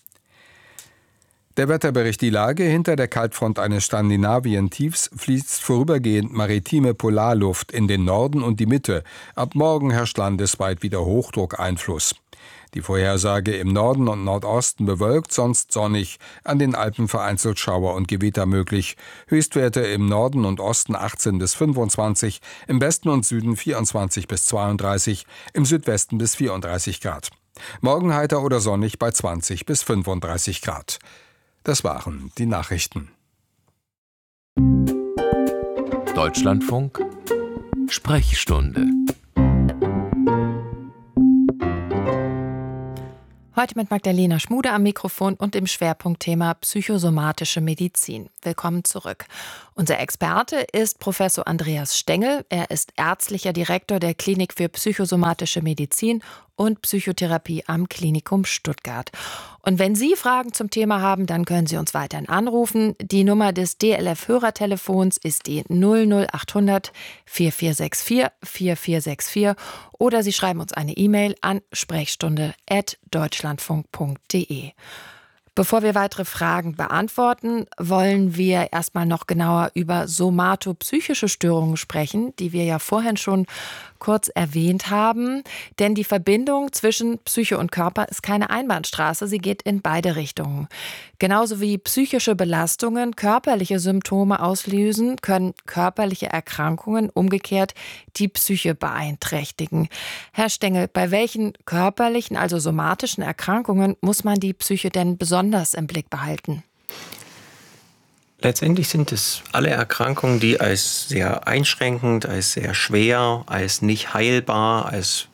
Der Wetterbericht: Die Lage: Hinter der Kaltfront eines Skandinavien-Tiefs fließt vorübergehend maritime Polarluft in den Norden und die Mitte. Ab morgen herrscht landesweit wieder Hochdruckeinfluss. Die Vorhersage: im Norden und Nordosten bewölkt, sonst sonnig, an den Alpen vereinzelt Schauer und Gewitter möglich. Höchstwerte im Norden und Osten achtzehn bis fünfundzwanzig, im Westen und Süden vierundzwanzig bis zweiunddreißig, im Südwesten bis vierunddreißig Grad. Morgen heiter oder sonnig bei zwanzig bis fünfunddreißig Grad. Das waren die Nachrichten. Deutschlandfunk Sprechstunde. Heute mit Magdalena Schmude am Mikrofon und im Schwerpunktthema psychosomatische Medizin. Willkommen zurück. Unser Experte ist Professor Andreas Stengel. Er ist ärztlicher Direktor der Klinik für psychosomatische Medizin und Psychotherapie am Klinikum Stuttgart. Und wenn Sie Fragen zum Thema haben, dann können Sie uns weiterhin anrufen. Die Nummer des D L F-Hörertelefons ist die null null achthundert vier vier sechs vier vier vier sechs vier oder Sie schreiben uns eine E-Mail an sprechstunde at deutschlandfunk punkt de. Bevor wir weitere Fragen beantworten, wollen wir erstmal noch genauer über somatopsychische Störungen sprechen, die wir ja vorhin schon kurz erwähnt haben. Denn die Verbindung zwischen Psyche und Körper ist keine Einbahnstraße, sie geht in beide Richtungen. Genauso wie psychische Belastungen körperliche Symptome auslösen, können körperliche Erkrankungen umgekehrt die Psyche beeinträchtigen. Herr Stengel, bei welchen körperlichen, also somatischen Erkrankungen muss man die Psyche denn besonders im Blick behalten? Letztendlich sind es alle Erkrankungen, die als sehr einschränkend, als sehr schwer, als nicht heilbar, als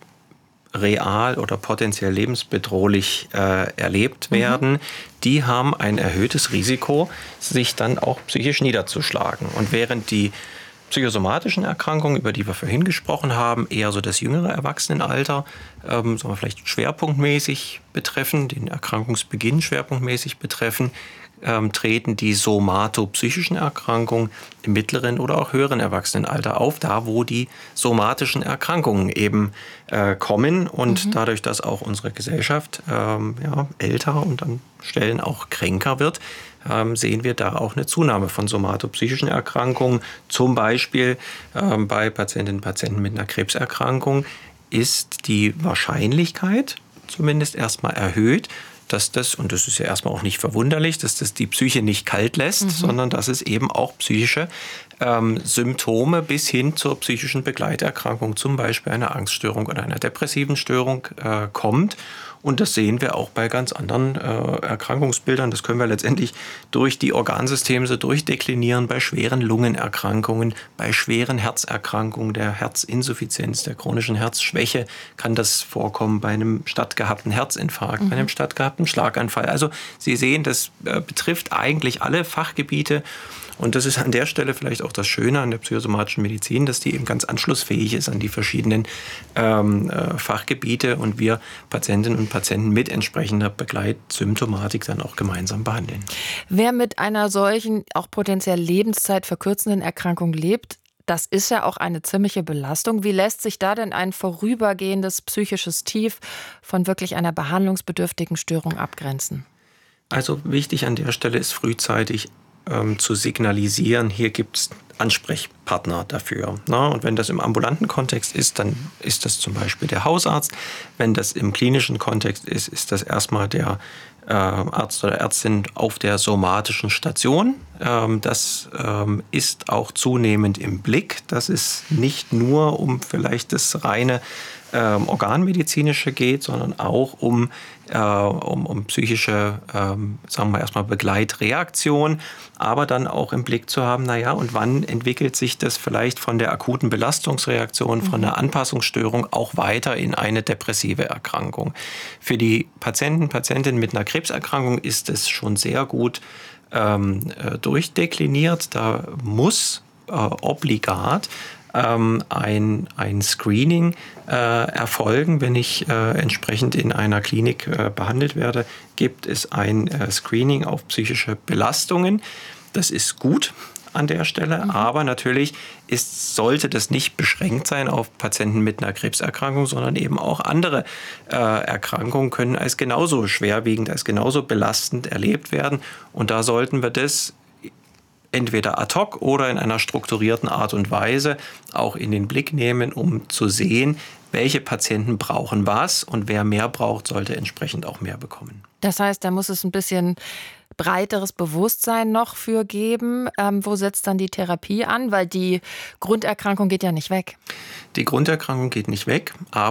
real oder potenziell lebensbedrohlich äh, erlebt werden, mhm. die haben ein erhöhtes Risiko, sich dann auch psychisch niederzuschlagen. Und während die psychosomatischen Erkrankungen, über die wir vorhin gesprochen haben, eher so das jüngere Erwachsenenalter, ähm, sagen wir vielleicht schwerpunktmäßig betreffen, den Erkrankungsbeginn schwerpunktmäßig betreffen, ähm, treten die somatopsychischen Erkrankungen im mittleren oder auch höheren Erwachsenenalter auf, da wo die somatischen Erkrankungen eben äh, kommen und mhm. dadurch, dass auch unsere Gesellschaft ähm, ja, älter und an Stellen auch kränker wird, ähm, sehen wir da auch eine Zunahme von somatopsychischen Erkrankungen. Zum Beispiel ähm, bei Patientinnen und Patienten mit einer Krebserkrankung ist die Wahrscheinlichkeit zumindest erstmal erhöht, dass das, und das ist ja erstmal auch nicht verwunderlich, dass das die Psyche nicht kalt lässt, mhm. sondern dass es eben auch psychische ähm, Symptome bis hin zur psychischen Begleiterkrankung, zum Beispiel einer Angststörung oder einer depressiven Störung äh, kommt. Und das sehen wir auch bei ganz anderen äh, Erkrankungsbildern. Das können wir letztendlich durch die Organsysteme so durchdeklinieren, bei schweren Lungenerkrankungen, bei schweren Herzerkrankungen, der Herzinsuffizienz, der chronischen Herzschwäche kann das vorkommen, bei einem stattgehabten Herzinfarkt, mhm. bei einem stattgehabten Schlaganfall. Also Sie sehen, das äh, betrifft eigentlich alle Fachgebiete. Und das ist an der Stelle vielleicht auch das Schöne an der psychosomatischen Medizin, dass die eben ganz anschlussfähig ist an die verschiedenen ähm, äh, Fachgebiete und wir Patientinnen und Patienten mit entsprechender Begleitsymptomatik dann auch gemeinsam behandeln. Wer mit einer solchen, auch potenziell Lebenszeit verkürzenden Erkrankung lebt, das ist ja auch eine ziemliche Belastung. Wie lässt sich da denn ein vorübergehendes psychisches Tief von wirklich einer behandlungsbedürftigen Störung abgrenzen? Also wichtig an der Stelle ist frühzeitig ähm, zu signalisieren, hier gibt es Ansprechpartner dafür. Na, und wenn das im ambulanten Kontext ist, dann ist das zum Beispiel der Hausarzt. Wenn das im klinischen Kontext ist, ist das erstmal der äh, Arzt oder Ärztin auf der somatischen Station. Ähm, das ähm, ist auch zunehmend im Blick. Das ist nicht nur um vielleicht das reine ähm, organmedizinische geht, sondern auch um äh, um, um psychische, ähm, sagen wir erstmal Begleitreaktion, aber dann auch im Blick zu haben, naja, und wann entwickelt sich das vielleicht von der akuten Belastungsreaktion, von der Anpassungsstörung auch weiter in eine depressive Erkrankung. Für die Patienten, Patientinnen mit einer Krebserkrankung ist es schon sehr gut ähm, durchdekliniert. Da muss äh, obligat ähm, ein, ein Screening äh, erfolgen. Wenn ich äh, entsprechend in einer Klinik äh, behandelt werde, gibt es ein äh, Screening auf psychische Belastungen. Das ist gut an der Stelle, mhm. aber natürlich ist, sollte das nicht beschränkt sein auf Patienten mit einer Krebserkrankung, sondern eben auch andere äh, Erkrankungen können als genauso schwerwiegend, als genauso belastend erlebt werden. Und da sollten wir das entweder ad hoc oder in einer strukturierten Art und Weise auch in den Blick nehmen, um zu sehen, welche Patienten brauchen was und wer mehr braucht, sollte entsprechend auch mehr bekommen. Das heißt, da muss es ein bisschen breiteres Bewusstsein noch für geben. Ähm, wo setzt dann die Therapie an? Weil die Grunderkrankung geht ja nicht weg. Die Grunderkrankung geht nicht weg, aber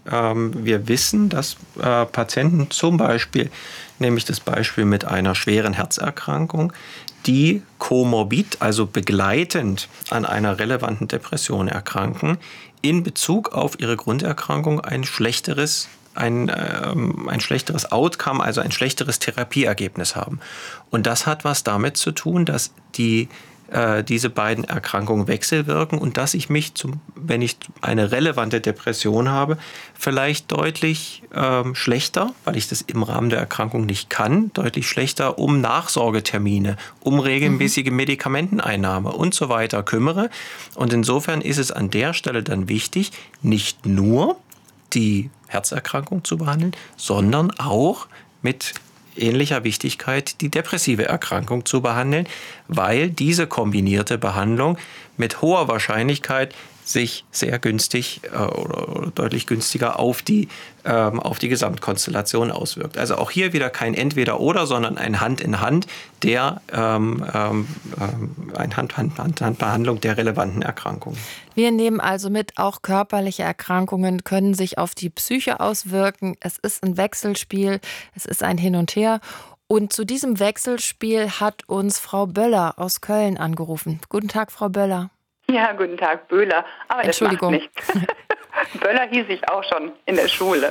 Ähm, wir wissen, dass äh, Patienten zum Beispiel, nämlich das Beispiel mit einer schweren Herzerkrankung, die komorbid, also begleitend an einer relevanten Depression erkranken, in Bezug auf ihre Grunderkrankung ein schlechteres, ein, ähm, ein schlechteres Outcome, also ein schlechteres Therapieergebnis haben. Und das hat was damit zu tun, dass die diese beiden Erkrankungen wechselwirken und dass ich mich, zum, wenn ich eine relevante Depression habe, vielleicht deutlich ähm, schlechter, weil ich das im Rahmen der Erkrankung nicht kann, deutlich schlechter um Nachsorgetermine, um regelmäßige Medikamenteneinnahme und so weiter kümmere. Und insofern ist es an der Stelle dann wichtig, nicht nur die Herzerkrankung zu behandeln, sondern auch mit ähnlicher Wichtigkeit die depressive Erkrankung zu behandeln, weil diese kombinierte Behandlung mit hoher Wahrscheinlichkeit sich sehr günstig äh, oder, oder deutlich günstiger auf die, ähm, auf die Gesamtkonstellation auswirkt. Also auch hier wieder kein Entweder-Oder, sondern ein Hand in Hand der ähm, ähm, ein Hand-Hand-Hand-Behandlung der relevanten Erkrankungen. Wir nehmen also mit, auch körperliche Erkrankungen können sich auf die Psyche auswirken. Es ist ein Wechselspiel, es ist ein Hin und Her. Und zu diesem Wechselspiel hat uns Frau Böller aus Köln angerufen. Guten Tag, Frau Böller. Ja, guten Tag, Böhler. Aber Entschuldigung. Das macht nichts. Böller hieß ich auch schon in der Schule.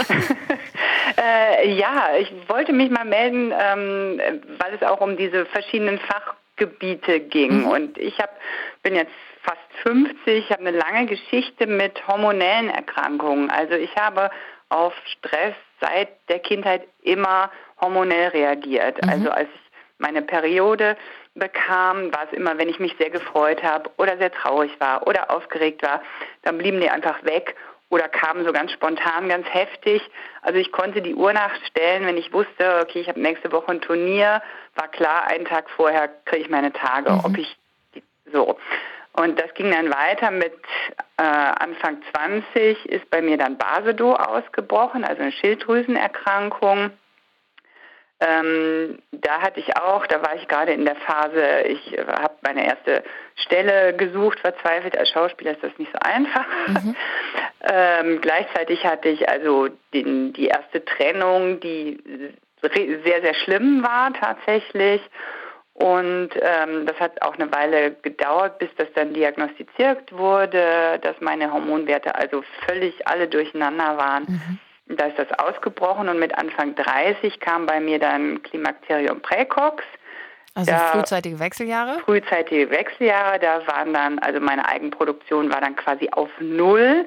äh, ja, ich wollte mich mal melden, ähm, weil es auch um diese verschiedenen Fachgebiete ging. Mhm. Und ich hab, bin jetzt fast fünfzig, habe eine lange Geschichte mit hormonellen Erkrankungen. Also ich habe auf Stress seit der Kindheit immer hormonell reagiert. Mhm. Also als ich meine Periode bekam, war es immer, wenn ich mich sehr gefreut habe oder sehr traurig war oder aufgeregt war, dann blieben die einfach weg oder kamen so ganz spontan, ganz heftig. Also ich konnte die Uhr nachstellen, wenn ich wusste, okay, ich habe nächste Woche ein Turnier, war klar, einen Tag vorher kriege ich meine Tage, mhm. ob ich so. Und das ging dann weiter mit äh, Anfang zwanzig ist bei mir dann Basedow ausgebrochen, also eine Schilddrüsenerkrankung. Ähm, da hatte ich auch, da war ich gerade in der Phase, ich äh, habe meine erste Stelle gesucht, verzweifelt. Als Schauspieler ist das nicht so einfach. Mhm. ähm, gleichzeitig hatte ich also den, die erste Trennung, die sehr, sehr schlimm war tatsächlich. Und ähm, das hat auch eine Weile gedauert, bis das dann diagnostiziert wurde, dass meine Hormonwerte also völlig alle durcheinander waren. Mhm. Da ist das ausgebrochen und mit Anfang dreißig kam bei mir dann Klimakterium Präcox. Also da, frühzeitige Wechseljahre? Frühzeitige Wechseljahre, da waren dann, also meine Eigenproduktion war dann quasi auf Null.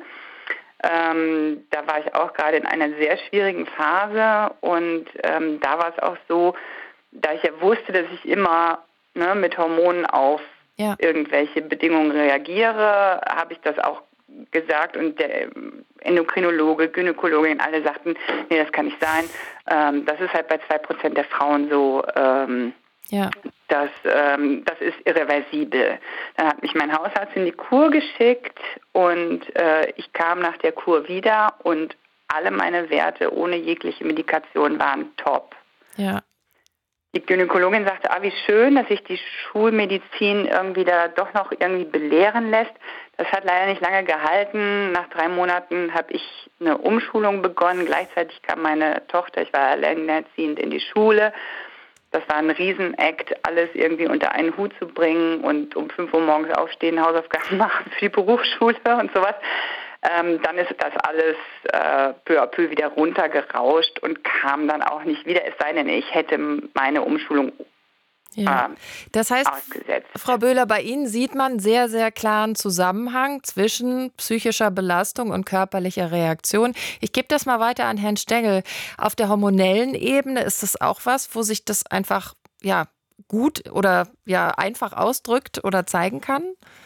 Ähm, da war ich auch gerade in einer sehr schwierigen Phase und ähm, da war es auch so, da ich ja wusste, dass ich immer ne, mit Hormonen auf ja. irgendwelche Bedingungen reagiere, habe ich das auch gesagt und der Endokrinologe, Gynäkologin, alle sagten, nee, das kann nicht sein. Ähm, das ist halt bei zwei Prozent der Frauen so, ähm, ja. das, ähm, das ist irreversibel. Dann hat mich mein Hausarzt in die Kur geschickt und äh, ich kam nach der Kur wieder und alle meine Werte ohne jegliche Medikation waren top. Ja. Die Gynäkologin sagte, ah, wie schön, dass sich die Schulmedizin irgendwie da doch noch irgendwie belehren lässt. Das hat leider nicht lange gehalten. Nach drei Monaten habe ich eine Umschulung begonnen. Gleichzeitig kam meine Tochter, ich war alleinerziehend, in die Schule. Das war ein Riesenakt, alles irgendwie unter einen Hut zu bringen und um fünf Uhr morgens aufstehen, Hausaufgaben machen für die Berufsschule und sowas. Ähm, dann ist das alles äh, peu à peu wieder runtergerauscht und kam dann auch nicht wieder, es sei denn, ich hätte meine Umschulung ja. äh, Das heißt, ausgesetzt. Frau Böhler, bei Ihnen sieht man sehr, sehr klaren Zusammenhang zwischen psychischer Belastung und körperlicher Reaktion. Ich gebe das mal weiter an Herrn Stengel. Auf der hormonellen Ebene ist das auch was, wo sich das einfach ja, gut oder ja, einfach ausdrückt oder zeigen kann?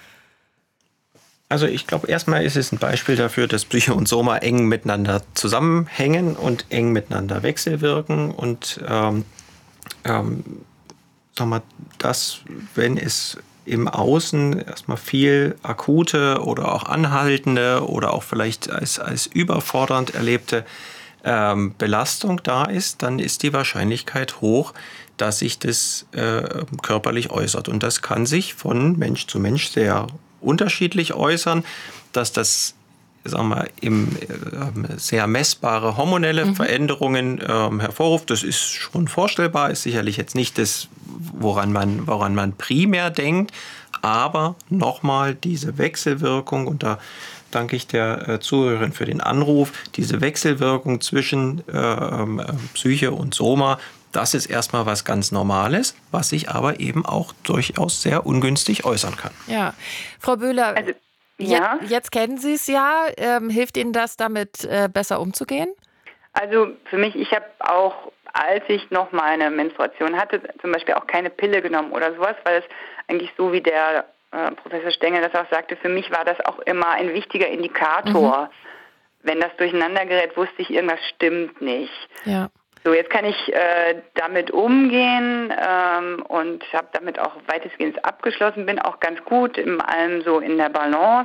Also ich glaube, erstmal ist es ein Beispiel dafür, dass Psyche und Soma eng miteinander zusammenhängen und eng miteinander wechselwirken. Und ähm, ähm, sag mal, dass, wenn es im Außen erstmal viel akute oder auch anhaltende oder auch vielleicht als, als überfordernd erlebte ähm, Belastung da ist, dann ist die Wahrscheinlichkeit hoch, dass sich das äh, körperlich äußert. Und das kann sich von Mensch zu Mensch sehr unterschiedlich äußern, dass das sagen wir, im, äh, sehr messbare hormonelle mhm. Veränderungen äh, hervorruft. Das ist schon vorstellbar, ist sicherlich jetzt nicht das, woran man, woran man primär denkt, aber nochmal diese Wechselwirkung, und da danke ich der äh, Zuhörerin für den Anruf, diese Wechselwirkung zwischen äh, äh, Psyche und Soma, das ist erstmal was ganz Normales, was sich aber eben auch durchaus sehr ungünstig äußern kann. Ja, Frau Böhler, also, ja. jetzt, jetzt kennen Sie es ja. Ähm, hilft Ihnen das, damit äh, besser umzugehen? Also für mich, ich habe auch, als ich noch meine Menstruation hatte, zum Beispiel auch keine Pille genommen oder sowas, weil es eigentlich so wie der äh, Professor Stengel das auch sagte, für mich war das auch immer ein wichtiger Indikator. Mhm. Wenn das durcheinander gerät, wusste ich, irgendwas stimmt nicht. Ja. So, jetzt kann ich äh, damit umgehen ähm, und habe damit auch weitestgehend abgeschlossen, bin auch ganz gut in allem so in der Balance.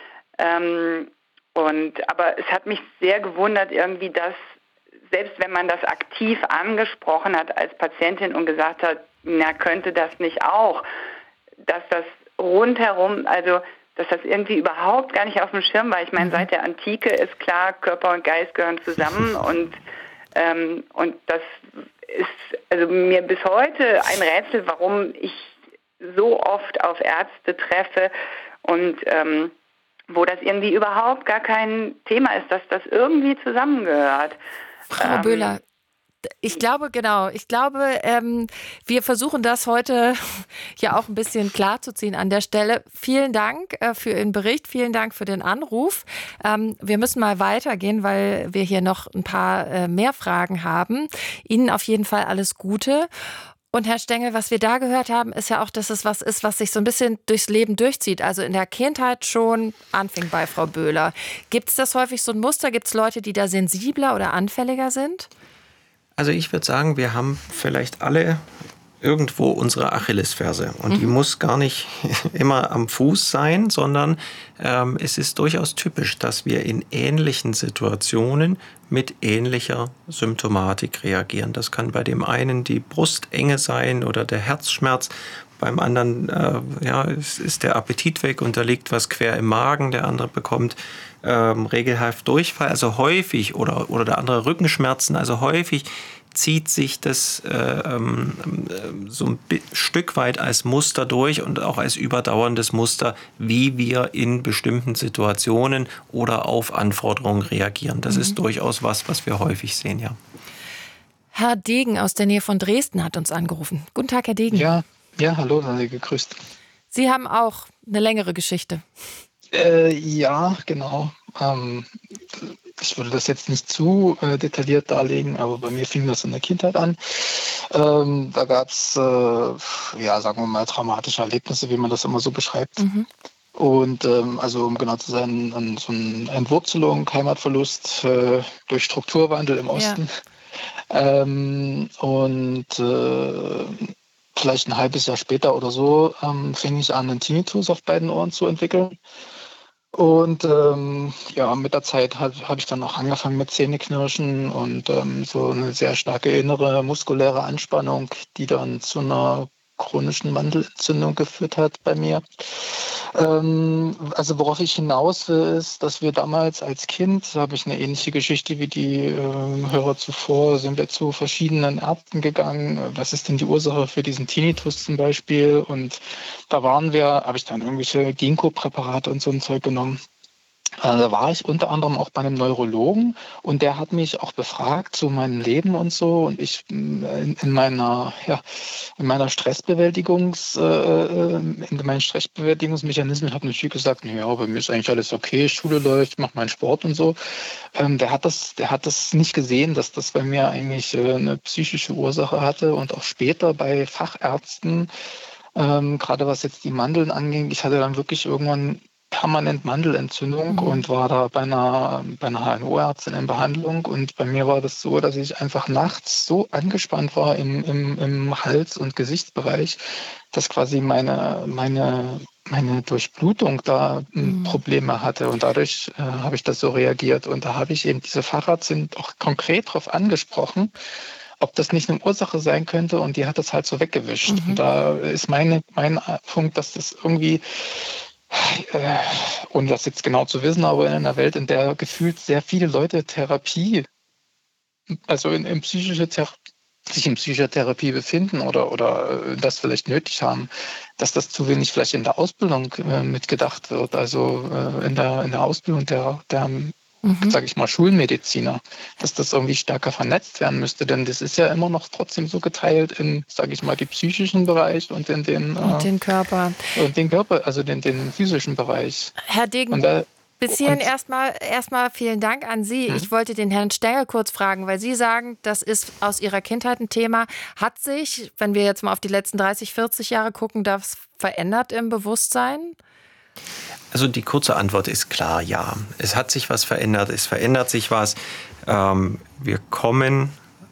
Ähm, und aber es hat mich sehr gewundert irgendwie, dass selbst wenn man das aktiv angesprochen hat als Patientin und gesagt hat, na, könnte das nicht auch, dass das rundherum, also dass das irgendwie überhaupt gar nicht auf dem Schirm war. Ich meine, seit der Antike ist klar, Körper und Geist gehören zusammen und Ähm, und das ist also mir bis heute ein Rätsel, warum ich so oft auf Ärzte treffe und ähm, wo das irgendwie überhaupt gar kein Thema ist, dass das irgendwie zusammengehört. Frau ähm, Böhler, ich glaube, genau, ich glaube, ähm, wir versuchen das heute ja auch ein bisschen klarzuziehen an der Stelle. Vielen Dank äh, für Ihren Bericht, vielen Dank für den Anruf. Ähm, wir müssen mal weitergehen, weil wir hier noch ein paar äh, mehr Fragen haben. Ihnen auf jeden Fall alles Gute. Und Herr Stengel, was wir da gehört haben, ist ja auch, dass es was ist, was sich so ein bisschen durchs Leben durchzieht. Also in der Kindheit schon anfing bei Frau Böhler. Gibt es das häufig so ein Muster? Gibt es Leute, die da sensibler oder anfälliger sind? Also ich würde sagen, wir haben vielleicht alle irgendwo unsere Achillesferse. Und mhm. die muss gar nicht immer am Fuß sein, sondern ähm, es ist durchaus typisch, dass wir in ähnlichen Situationen mit ähnlicher Symptomatik reagieren. Das kann bei dem einen die Brustenge sein oder der Herzschmerz. Beim anderen äh, ja, ist, ist der Appetit weg und da liegt was quer im Magen. Der andere bekommt ähm, regelhaft Durchfall, also häufig, oder, oder der andere Rückenschmerzen. Also häufig zieht sich das äh, ähm, so ein Stück weit als Muster durch und auch als überdauerndes Muster, wie wir in bestimmten Situationen oder auf Anforderungen reagieren. Das mhm. ist durchaus was, was wir häufig sehen, ja. Herr Degen aus der Nähe von Dresden hat uns angerufen. Guten Tag, Herr Degen. Ja. Ja, hallo, sei gegrüßt. Sie haben auch eine längere Geschichte. Äh, ja, genau. Ähm, ich würde das jetzt nicht zu äh, detailliert darlegen, aber bei mir fing das in der Kindheit an. Ähm, da gab es, äh, ja, sagen wir mal, traumatische Erlebnisse, wie man das immer so beschreibt. Mhm. Und ähm, also um genau zu sein, an so eine Entwurzelung, Heimatverlust äh, durch Strukturwandel im Osten. Ja. Ähm, und äh, vielleicht ein halbes Jahr später oder so ähm, fing ich an, einen Tinnitus auf beiden Ohren zu entwickeln. Und ähm, ja, mit der Zeit habe hab ich dann auch angefangen mit Zähneknirschen und ähm, so eine sehr starke innere muskuläre Anspannung, die dann zu einer chronischen Mandelentzündung geführt hat bei mir. Ähm, also worauf ich hinaus will, ist, dass wir damals als Kind, da habe ich eine ähnliche Geschichte wie die äh, Hörer zuvor, sind wir zu verschiedenen Ärzten gegangen. Was ist denn die Ursache für diesen Tinnitus zum Beispiel? Und da waren wir, habe ich dann irgendwelche Ginkgo-Präparate und so ein Zeug genommen. Da war ich unter anderem auch bei einem Neurologen und der hat mich auch befragt zu meinem Leben und so, und ich in, in meiner ja in meiner Stressbewältigungs äh, in meinen Stressbewältigungsmechanismen habe natürlich gesagt, ja, bei mir ist eigentlich alles okay, Schule läuft, mache meinen Sport und so. Ähm, der hat das der hat das nicht gesehen, dass das bei mir eigentlich äh, eine psychische Ursache hatte, und auch später bei Fachärzten, ähm, gerade was jetzt die Mandeln anging, ich hatte dann wirklich irgendwann permanent Mandelentzündung mhm. und war da bei einer, bei einer H N O-Ärztin in Behandlung. Und bei mir war das so, dass ich einfach nachts so angespannt war im, im, im Hals- und Gesichtsbereich, dass quasi meine, meine, meine Durchblutung da mhm. Probleme hatte. Und dadurch äh, habe ich das so reagiert. Und da habe ich eben diese Fachärztin auch konkret darauf angesprochen, ob das nicht eine Ursache sein könnte, und die hat das halt so weggewischt. Mhm. Und da ist meine, mein Punkt, dass das irgendwie äh, ohne das jetzt genau zu wissen, aber in einer Welt, in der gefühlt sehr viele Leute Therapie, also in, in psychische Therapie, sich in Psychotherapie befinden oder, oder äh, das vielleicht nötig haben, dass das zu wenig vielleicht in der Ausbildung äh, mitgedacht wird, also äh, in, der, in der Ausbildung der, der mhm. sage ich mal, Schulmediziner, dass das irgendwie stärker vernetzt werden müsste, denn das ist ja immer noch trotzdem so geteilt in, sage ich mal, den psychischen Bereich und in den, und äh, den Körper. Und den Körper, also den, den physischen Bereich. Herr Degen, und da, bis hierhin erstmal erstmal vielen Dank an Sie. Hm. Ich wollte den Herrn Stengel kurz fragen, weil Sie sagen, das ist aus Ihrer Kindheit ein Thema. Hat sich, wenn wir jetzt mal auf die letzten dreißig, vierzig Jahre gucken, das verändert im Bewusstsein? Also die kurze Antwort ist klar, ja. Es hat sich was verändert, es verändert sich was. Ähm, wir kommen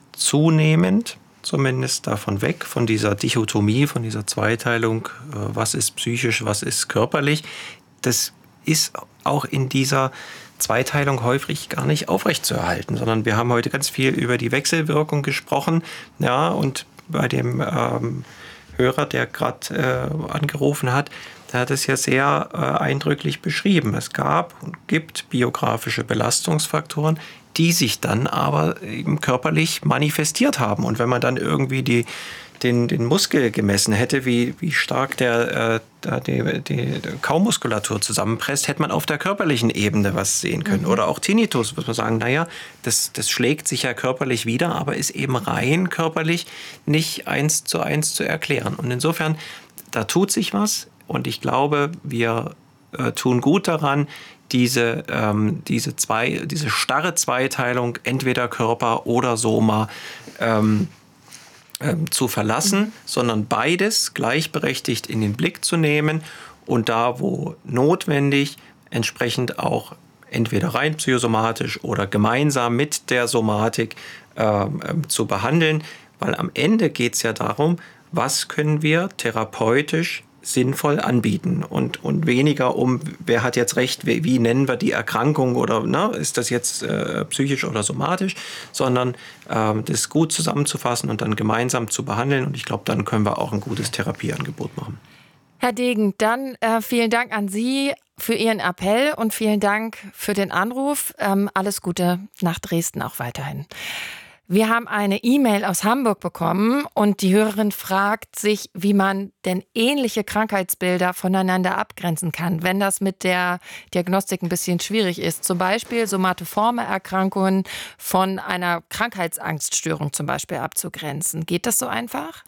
zunehmend zumindest davon weg, von dieser Dichotomie, von dieser Zweiteilung, äh, was ist psychisch, was ist körperlich. Das ist auch in dieser Zweiteilung häufig gar nicht aufrechtzuerhalten, sondern wir haben heute ganz viel über die Wechselwirkung gesprochen. Ja, und bei dem ähm, Hörer, der gerade äh, angerufen hat, der hat es ja sehr äh, eindrücklich beschrieben. Es gab und gibt biografische Belastungsfaktoren, die sich dann aber eben körperlich manifestiert haben. Und wenn man dann irgendwie die, den, den Muskel gemessen hätte, wie, wie stark der, äh, die, die Kaumuskulatur zusammenpresst, hätte man auf der körperlichen Ebene was sehen können. Mhm. Oder auch Tinnitus, muss man sagen, naja, das, das schlägt sich ja körperlich wieder, aber ist eben rein körperlich nicht eins zu eins zu erklären. Und insofern, da tut sich was. Und ich glaube, wir äh, tun gut daran, diese, ähm, diese, zwei, diese starre Zweiteilung, entweder Körper oder Soma, ähm, ähm, zu verlassen, mhm. sondern beides gleichberechtigt in den Blick zu nehmen und da, wo notwendig, entsprechend auch entweder rein psychosomatisch oder gemeinsam mit der Somatik ähm, ähm, zu behandeln. Weil am Ende geht es ja darum, was können wir therapeutisch sinnvoll anbieten und, und weniger um, wer hat jetzt recht, wie, wie nennen wir die Erkrankung oder ne, ist das jetzt äh, psychisch oder somatisch, sondern äh, das gut zusammenzufassen und dann gemeinsam zu behandeln und ich glaube, dann können wir auch ein gutes Therapieangebot machen. Herr Degen, dann äh, vielen Dank an Sie für Ihren Appell und vielen Dank für den Anruf. Ähm, alles Gute nach Dresden auch weiterhin. Wir haben eine E-Mail aus Hamburg bekommen und die Hörerin fragt sich, wie man denn ähnliche Krankheitsbilder voneinander abgrenzen kann, wenn das mit der Diagnostik ein bisschen schwierig ist. Zum Beispiel somatoforme Erkrankungen von einer Krankheitsangststörung zum Beispiel abzugrenzen. Geht das so einfach?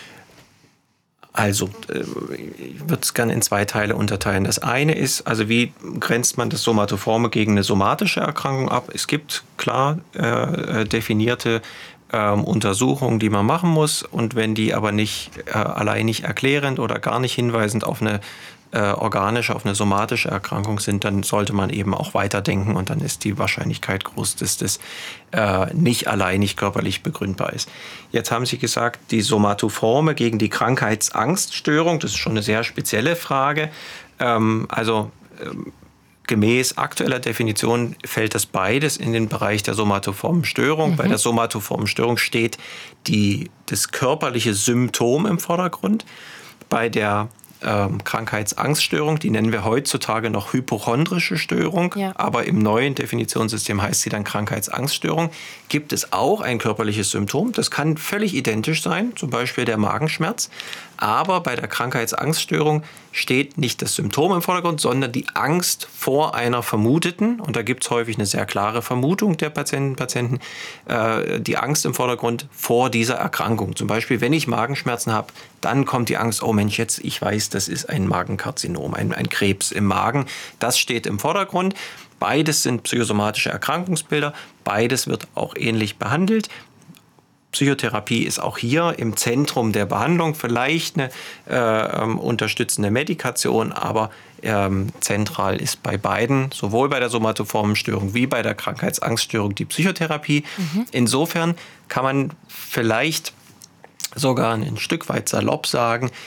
Also, ich würde es gerne in zwei Teile unterteilen. Das eine ist, also wie grenzt man das Somatoforme gegen eine somatische Erkrankung ab? Es gibt klar äh, definierte äh, Untersuchungen, die man machen muss. Und wenn die aber nicht äh, allein nicht erklärend oder gar nicht hinweisend auf eine äh, organische, auf eine somatische Erkrankung sind, dann sollte man eben auch weiterdenken. Und dann ist die Wahrscheinlichkeit groß, dass das äh, nicht alleinig körperlich begründbar ist. Jetzt haben Sie gesagt, die Somatoforme gegen die Krankheitsangststörung, das ist schon eine sehr spezielle Frage. Ähm, also ähm, gemäß aktueller Definition fällt das beides in den Bereich der somatoformen Störung. Mhm. Bei der somatoformen Störung steht die, das körperliche Symptom im Vordergrund. Bei der Ähm, Krankheitsangststörung, die nennen wir heutzutage noch hypochondrische Störung, ja. aber im neuen Definitionssystem heißt sie dann Krankheitsangststörung, gibt es auch ein körperliches Symptom. Das kann völlig identisch sein, zum Beispiel der Magenschmerz, aber bei der Krankheitsangststörung steht nicht das Symptom im Vordergrund, sondern die Angst vor einer vermuteten, und da gibt es häufig eine sehr klare Vermutung der Patientinnen und Patienten, äh, die Angst im Vordergrund vor dieser Erkrankung. Zum Beispiel, wenn ich Magenschmerzen habe, dann kommt die Angst, oh Mensch, jetzt, ich weiß, das ist ein Magenkarzinom, ein, ein Krebs im Magen. Das steht im Vordergrund. Beides sind psychosomatische Erkrankungsbilder. Beides wird auch ähnlich behandelt. Psychotherapie ist auch hier im Zentrum der Behandlung, vielleicht eine äh, ähm, unterstützende Medikation, aber ähm, zentral ist bei beiden, sowohl bei der somatoformen Störung wie bei der Krankheitsangststörung, die Psychotherapie. Mhm. Insofern kann man vielleicht sogar ein Stück weit salopp sagen,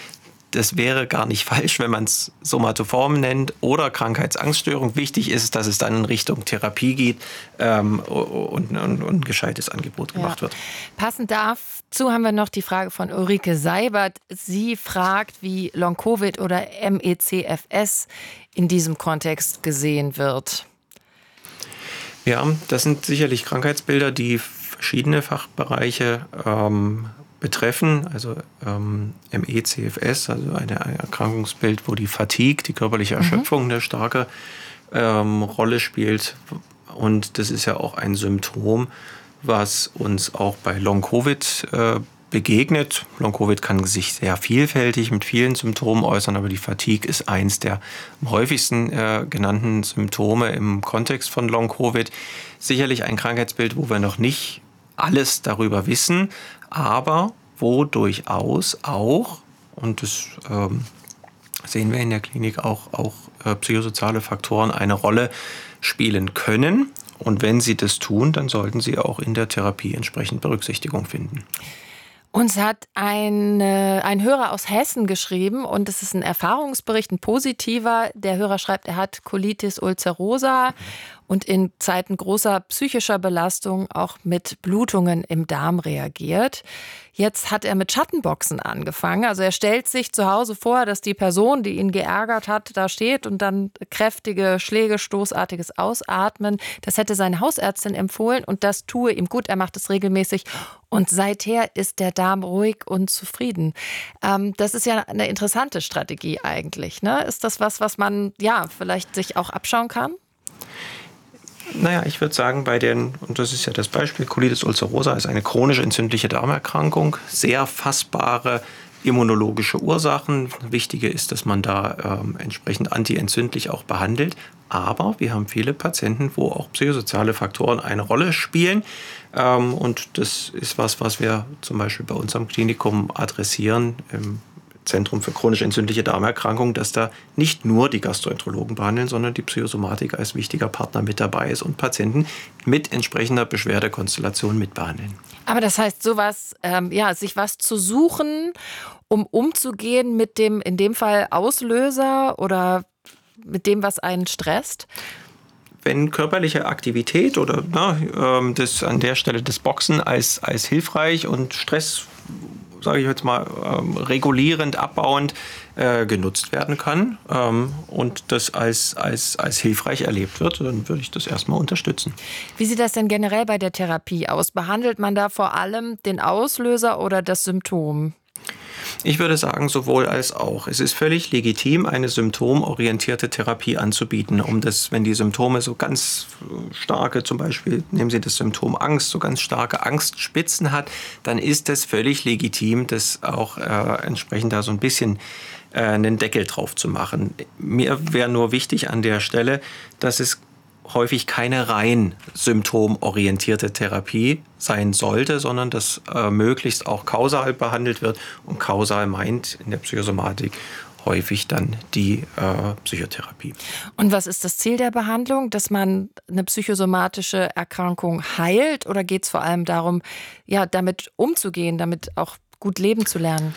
das wäre gar nicht falsch, wenn man es somatoform nennt oder Krankheitsangststörung. Wichtig ist, dass es dann in Richtung Therapie geht ähm, und, und, und ein gescheites Angebot gemacht ja. wird. Passend dazu haben wir noch die Frage von Ulrike Seibert. Sie fragt, wie Long-Covid oder M E C F S in diesem Kontext gesehen wird. Ja, das sind sicherlich Krankheitsbilder, die verschiedene Fachbereiche ähm, betreffen, also ähm, M E C F S, also ein Erkrankungsbild, wo die Fatigue, die körperliche Erschöpfung, mhm. eine starke ähm, Rolle spielt. Und das ist ja auch ein Symptom, was uns auch bei Long-Covid äh, begegnet. Long-Covid kann sich sehr vielfältig mit vielen Symptomen äußern, aber die Fatigue ist eins der am häufigsten äh, genannten Symptome im Kontext von Long-Covid. Sicherlich ein Krankheitsbild, wo wir noch nicht alles darüber wissen, aber wo durchaus auch, und das ähm, sehen wir in der Klinik auch, auch äh, psychosoziale Faktoren eine Rolle spielen können. Und wenn sie das tun, dann sollten sie auch in der Therapie entsprechend Berücksichtigung finden. Uns hat ein, äh, ein Hörer aus Hessen geschrieben und es ist ein Erfahrungsbericht, ein positiver. Der Hörer schreibt, er hat Colitis ulcerosa und in Zeiten großer psychischer Belastung auch mit Blutungen im Darm reagiert. Jetzt hat er mit Schattenboxen angefangen. Also er stellt sich zu Hause vor, dass die Person, die ihn geärgert hat, da steht und dann kräftige Schläge, stoßartiges Ausatmen. Das hätte seine Hausärztin empfohlen und das tue ihm gut. Er macht es regelmäßig und seither ist der Darm ruhig und zufrieden. Ähm, das ist ja eine interessante Strategie eigentlich, ne? Ist das was, was man ja vielleicht sich auch abschauen kann? Naja, ich würde sagen, bei den, und das ist ja das Beispiel, Colitis ulcerosa ist eine chronisch entzündliche Darmerkrankung, sehr fassbare immunologische Ursachen. Wichtige ist, dass man da ähm, entsprechend antientzündlich auch behandelt. Aber wir haben viele Patienten, wo auch psychosoziale Faktoren eine Rolle spielen. Ähm, und das ist was, was wir zum Beispiel bei unserem Klinikum adressieren, im Zentrum für chronisch entzündliche Darmerkrankungen, dass da nicht nur die Gastroenterologen behandeln, sondern die Psychosomatik als wichtiger Partner mit dabei ist und Patienten mit entsprechender Beschwerdekonstellation mitbehandeln. Aber das heißt, sowas, ähm, ja, sich was zu suchen, um umzugehen mit dem, in dem Fall Auslöser oder mit dem, was einen stresst? Wenn körperliche Aktivität oder na, das an der Stelle das Boxen als, als hilfreich und Stress, sage ich jetzt mal, ähm, regulierend, abbauend äh, genutzt werden kann ähm, und das als, als, als hilfreich erlebt wird, dann würde ich das erstmal unterstützen. Wie sieht das denn generell bei der Therapie aus? Behandelt man da vor allem den Auslöser oder das Symptom? Ich würde sagen, sowohl als auch. Es ist völlig legitim, eine symptomorientierte Therapie anzubieten, um das, wenn die Symptome so ganz starke, zum Beispiel nehmen Sie das Symptom Angst, so ganz starke Angstspitzen hat, dann ist es völlig legitim, das auch äh, entsprechend da so ein bisschen äh, einen Deckel drauf zu machen. Mir wäre nur wichtig an der Stelle, dass es häufig keine rein symptomorientierte Therapie sein sollte, sondern dass äh, möglichst auch kausal behandelt wird. Und kausal meint in der Psychosomatik häufig dann die äh, Psychotherapie. Und was ist das Ziel der Behandlung? Dass man eine psychosomatische Erkrankung heilt? Oder geht es vor allem darum, ja, damit umzugehen, damit auch gut leben zu lernen?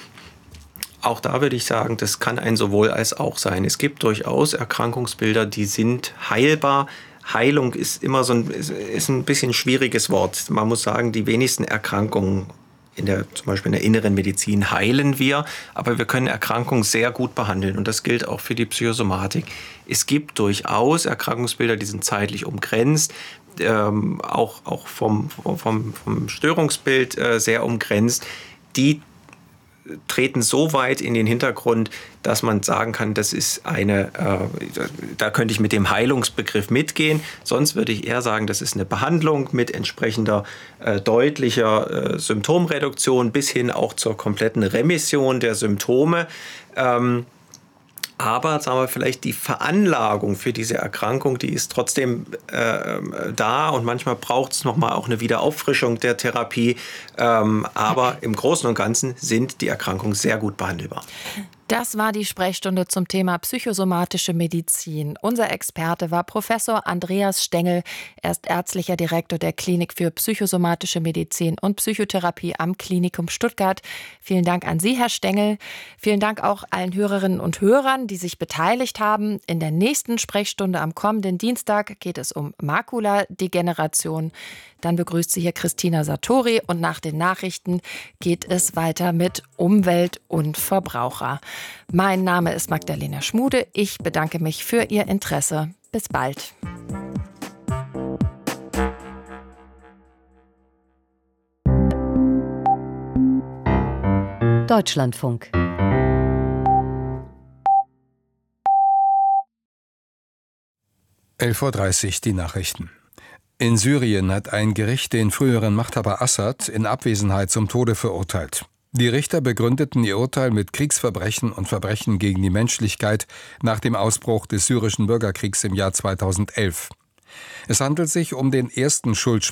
Auch da würde ich sagen, das kann ein sowohl als auch sein. Es gibt durchaus Erkrankungsbilder, die sind heilbar. Heilung ist immer so ein, ist ein bisschen schwieriges Wort. Man muss sagen, die wenigsten Erkrankungen, in der, zum Beispiel in der inneren Medizin, heilen wir, aber wir können Erkrankungen sehr gut behandeln und das gilt auch für die Psychosomatik. Es gibt durchaus Erkrankungsbilder, die sind zeitlich umgrenzt, ähm, auch, auch vom, vom, vom Störungsbild äh, sehr umgrenzt, die treten so weit in den Hintergrund, dass man sagen kann, das ist eine, äh, da könnte ich mit dem Heilungsbegriff mitgehen. Sonst würde ich eher sagen, das ist eine Behandlung mit entsprechender äh, deutlicher äh, Symptomreduktion bis hin auch zur kompletten Remission der Symptome. Ähm, Aber sagen wir vielleicht die Veranlagung für diese Erkrankung, die ist trotzdem äh, da und manchmal braucht es nochmal auch eine Wiederauffrischung der Therapie. Ähm, aber im Großen und Ganzen sind die Erkrankungen sehr gut behandelbar. Das war die Sprechstunde zum Thema psychosomatische Medizin. Unser Experte war Professor Andreas Stengel. Er ist ärztlicher Direktor der Klinik für psychosomatische Medizin und Psychotherapie am Klinikum Stuttgart. Vielen Dank an Sie, Herr Stengel. Vielen Dank auch allen Hörerinnen und Hörern, die sich beteiligt haben. In der nächsten Sprechstunde am kommenden Dienstag geht es um Makuladegeneration. Dann begrüßt Sie hier Christina Sartori und nach den Nachrichten geht es weiter mit Umwelt und Verbraucher. Mein Name ist Magdalena Schmude. Ich bedanke mich für Ihr Interesse. Bis bald. Deutschlandfunk. elf Uhr dreißig, die Nachrichten. In Syrien hat ein Gericht den früheren Machthaber Assad in Abwesenheit zum Tode verurteilt. Die Richter begründeten ihr Urteil mit Kriegsverbrechen und Verbrechen gegen die Menschlichkeit nach dem Ausbruch des syrischen Bürgerkriegs im Jahr zweitausendelf. Es handelt sich um den ersten Schuldspruch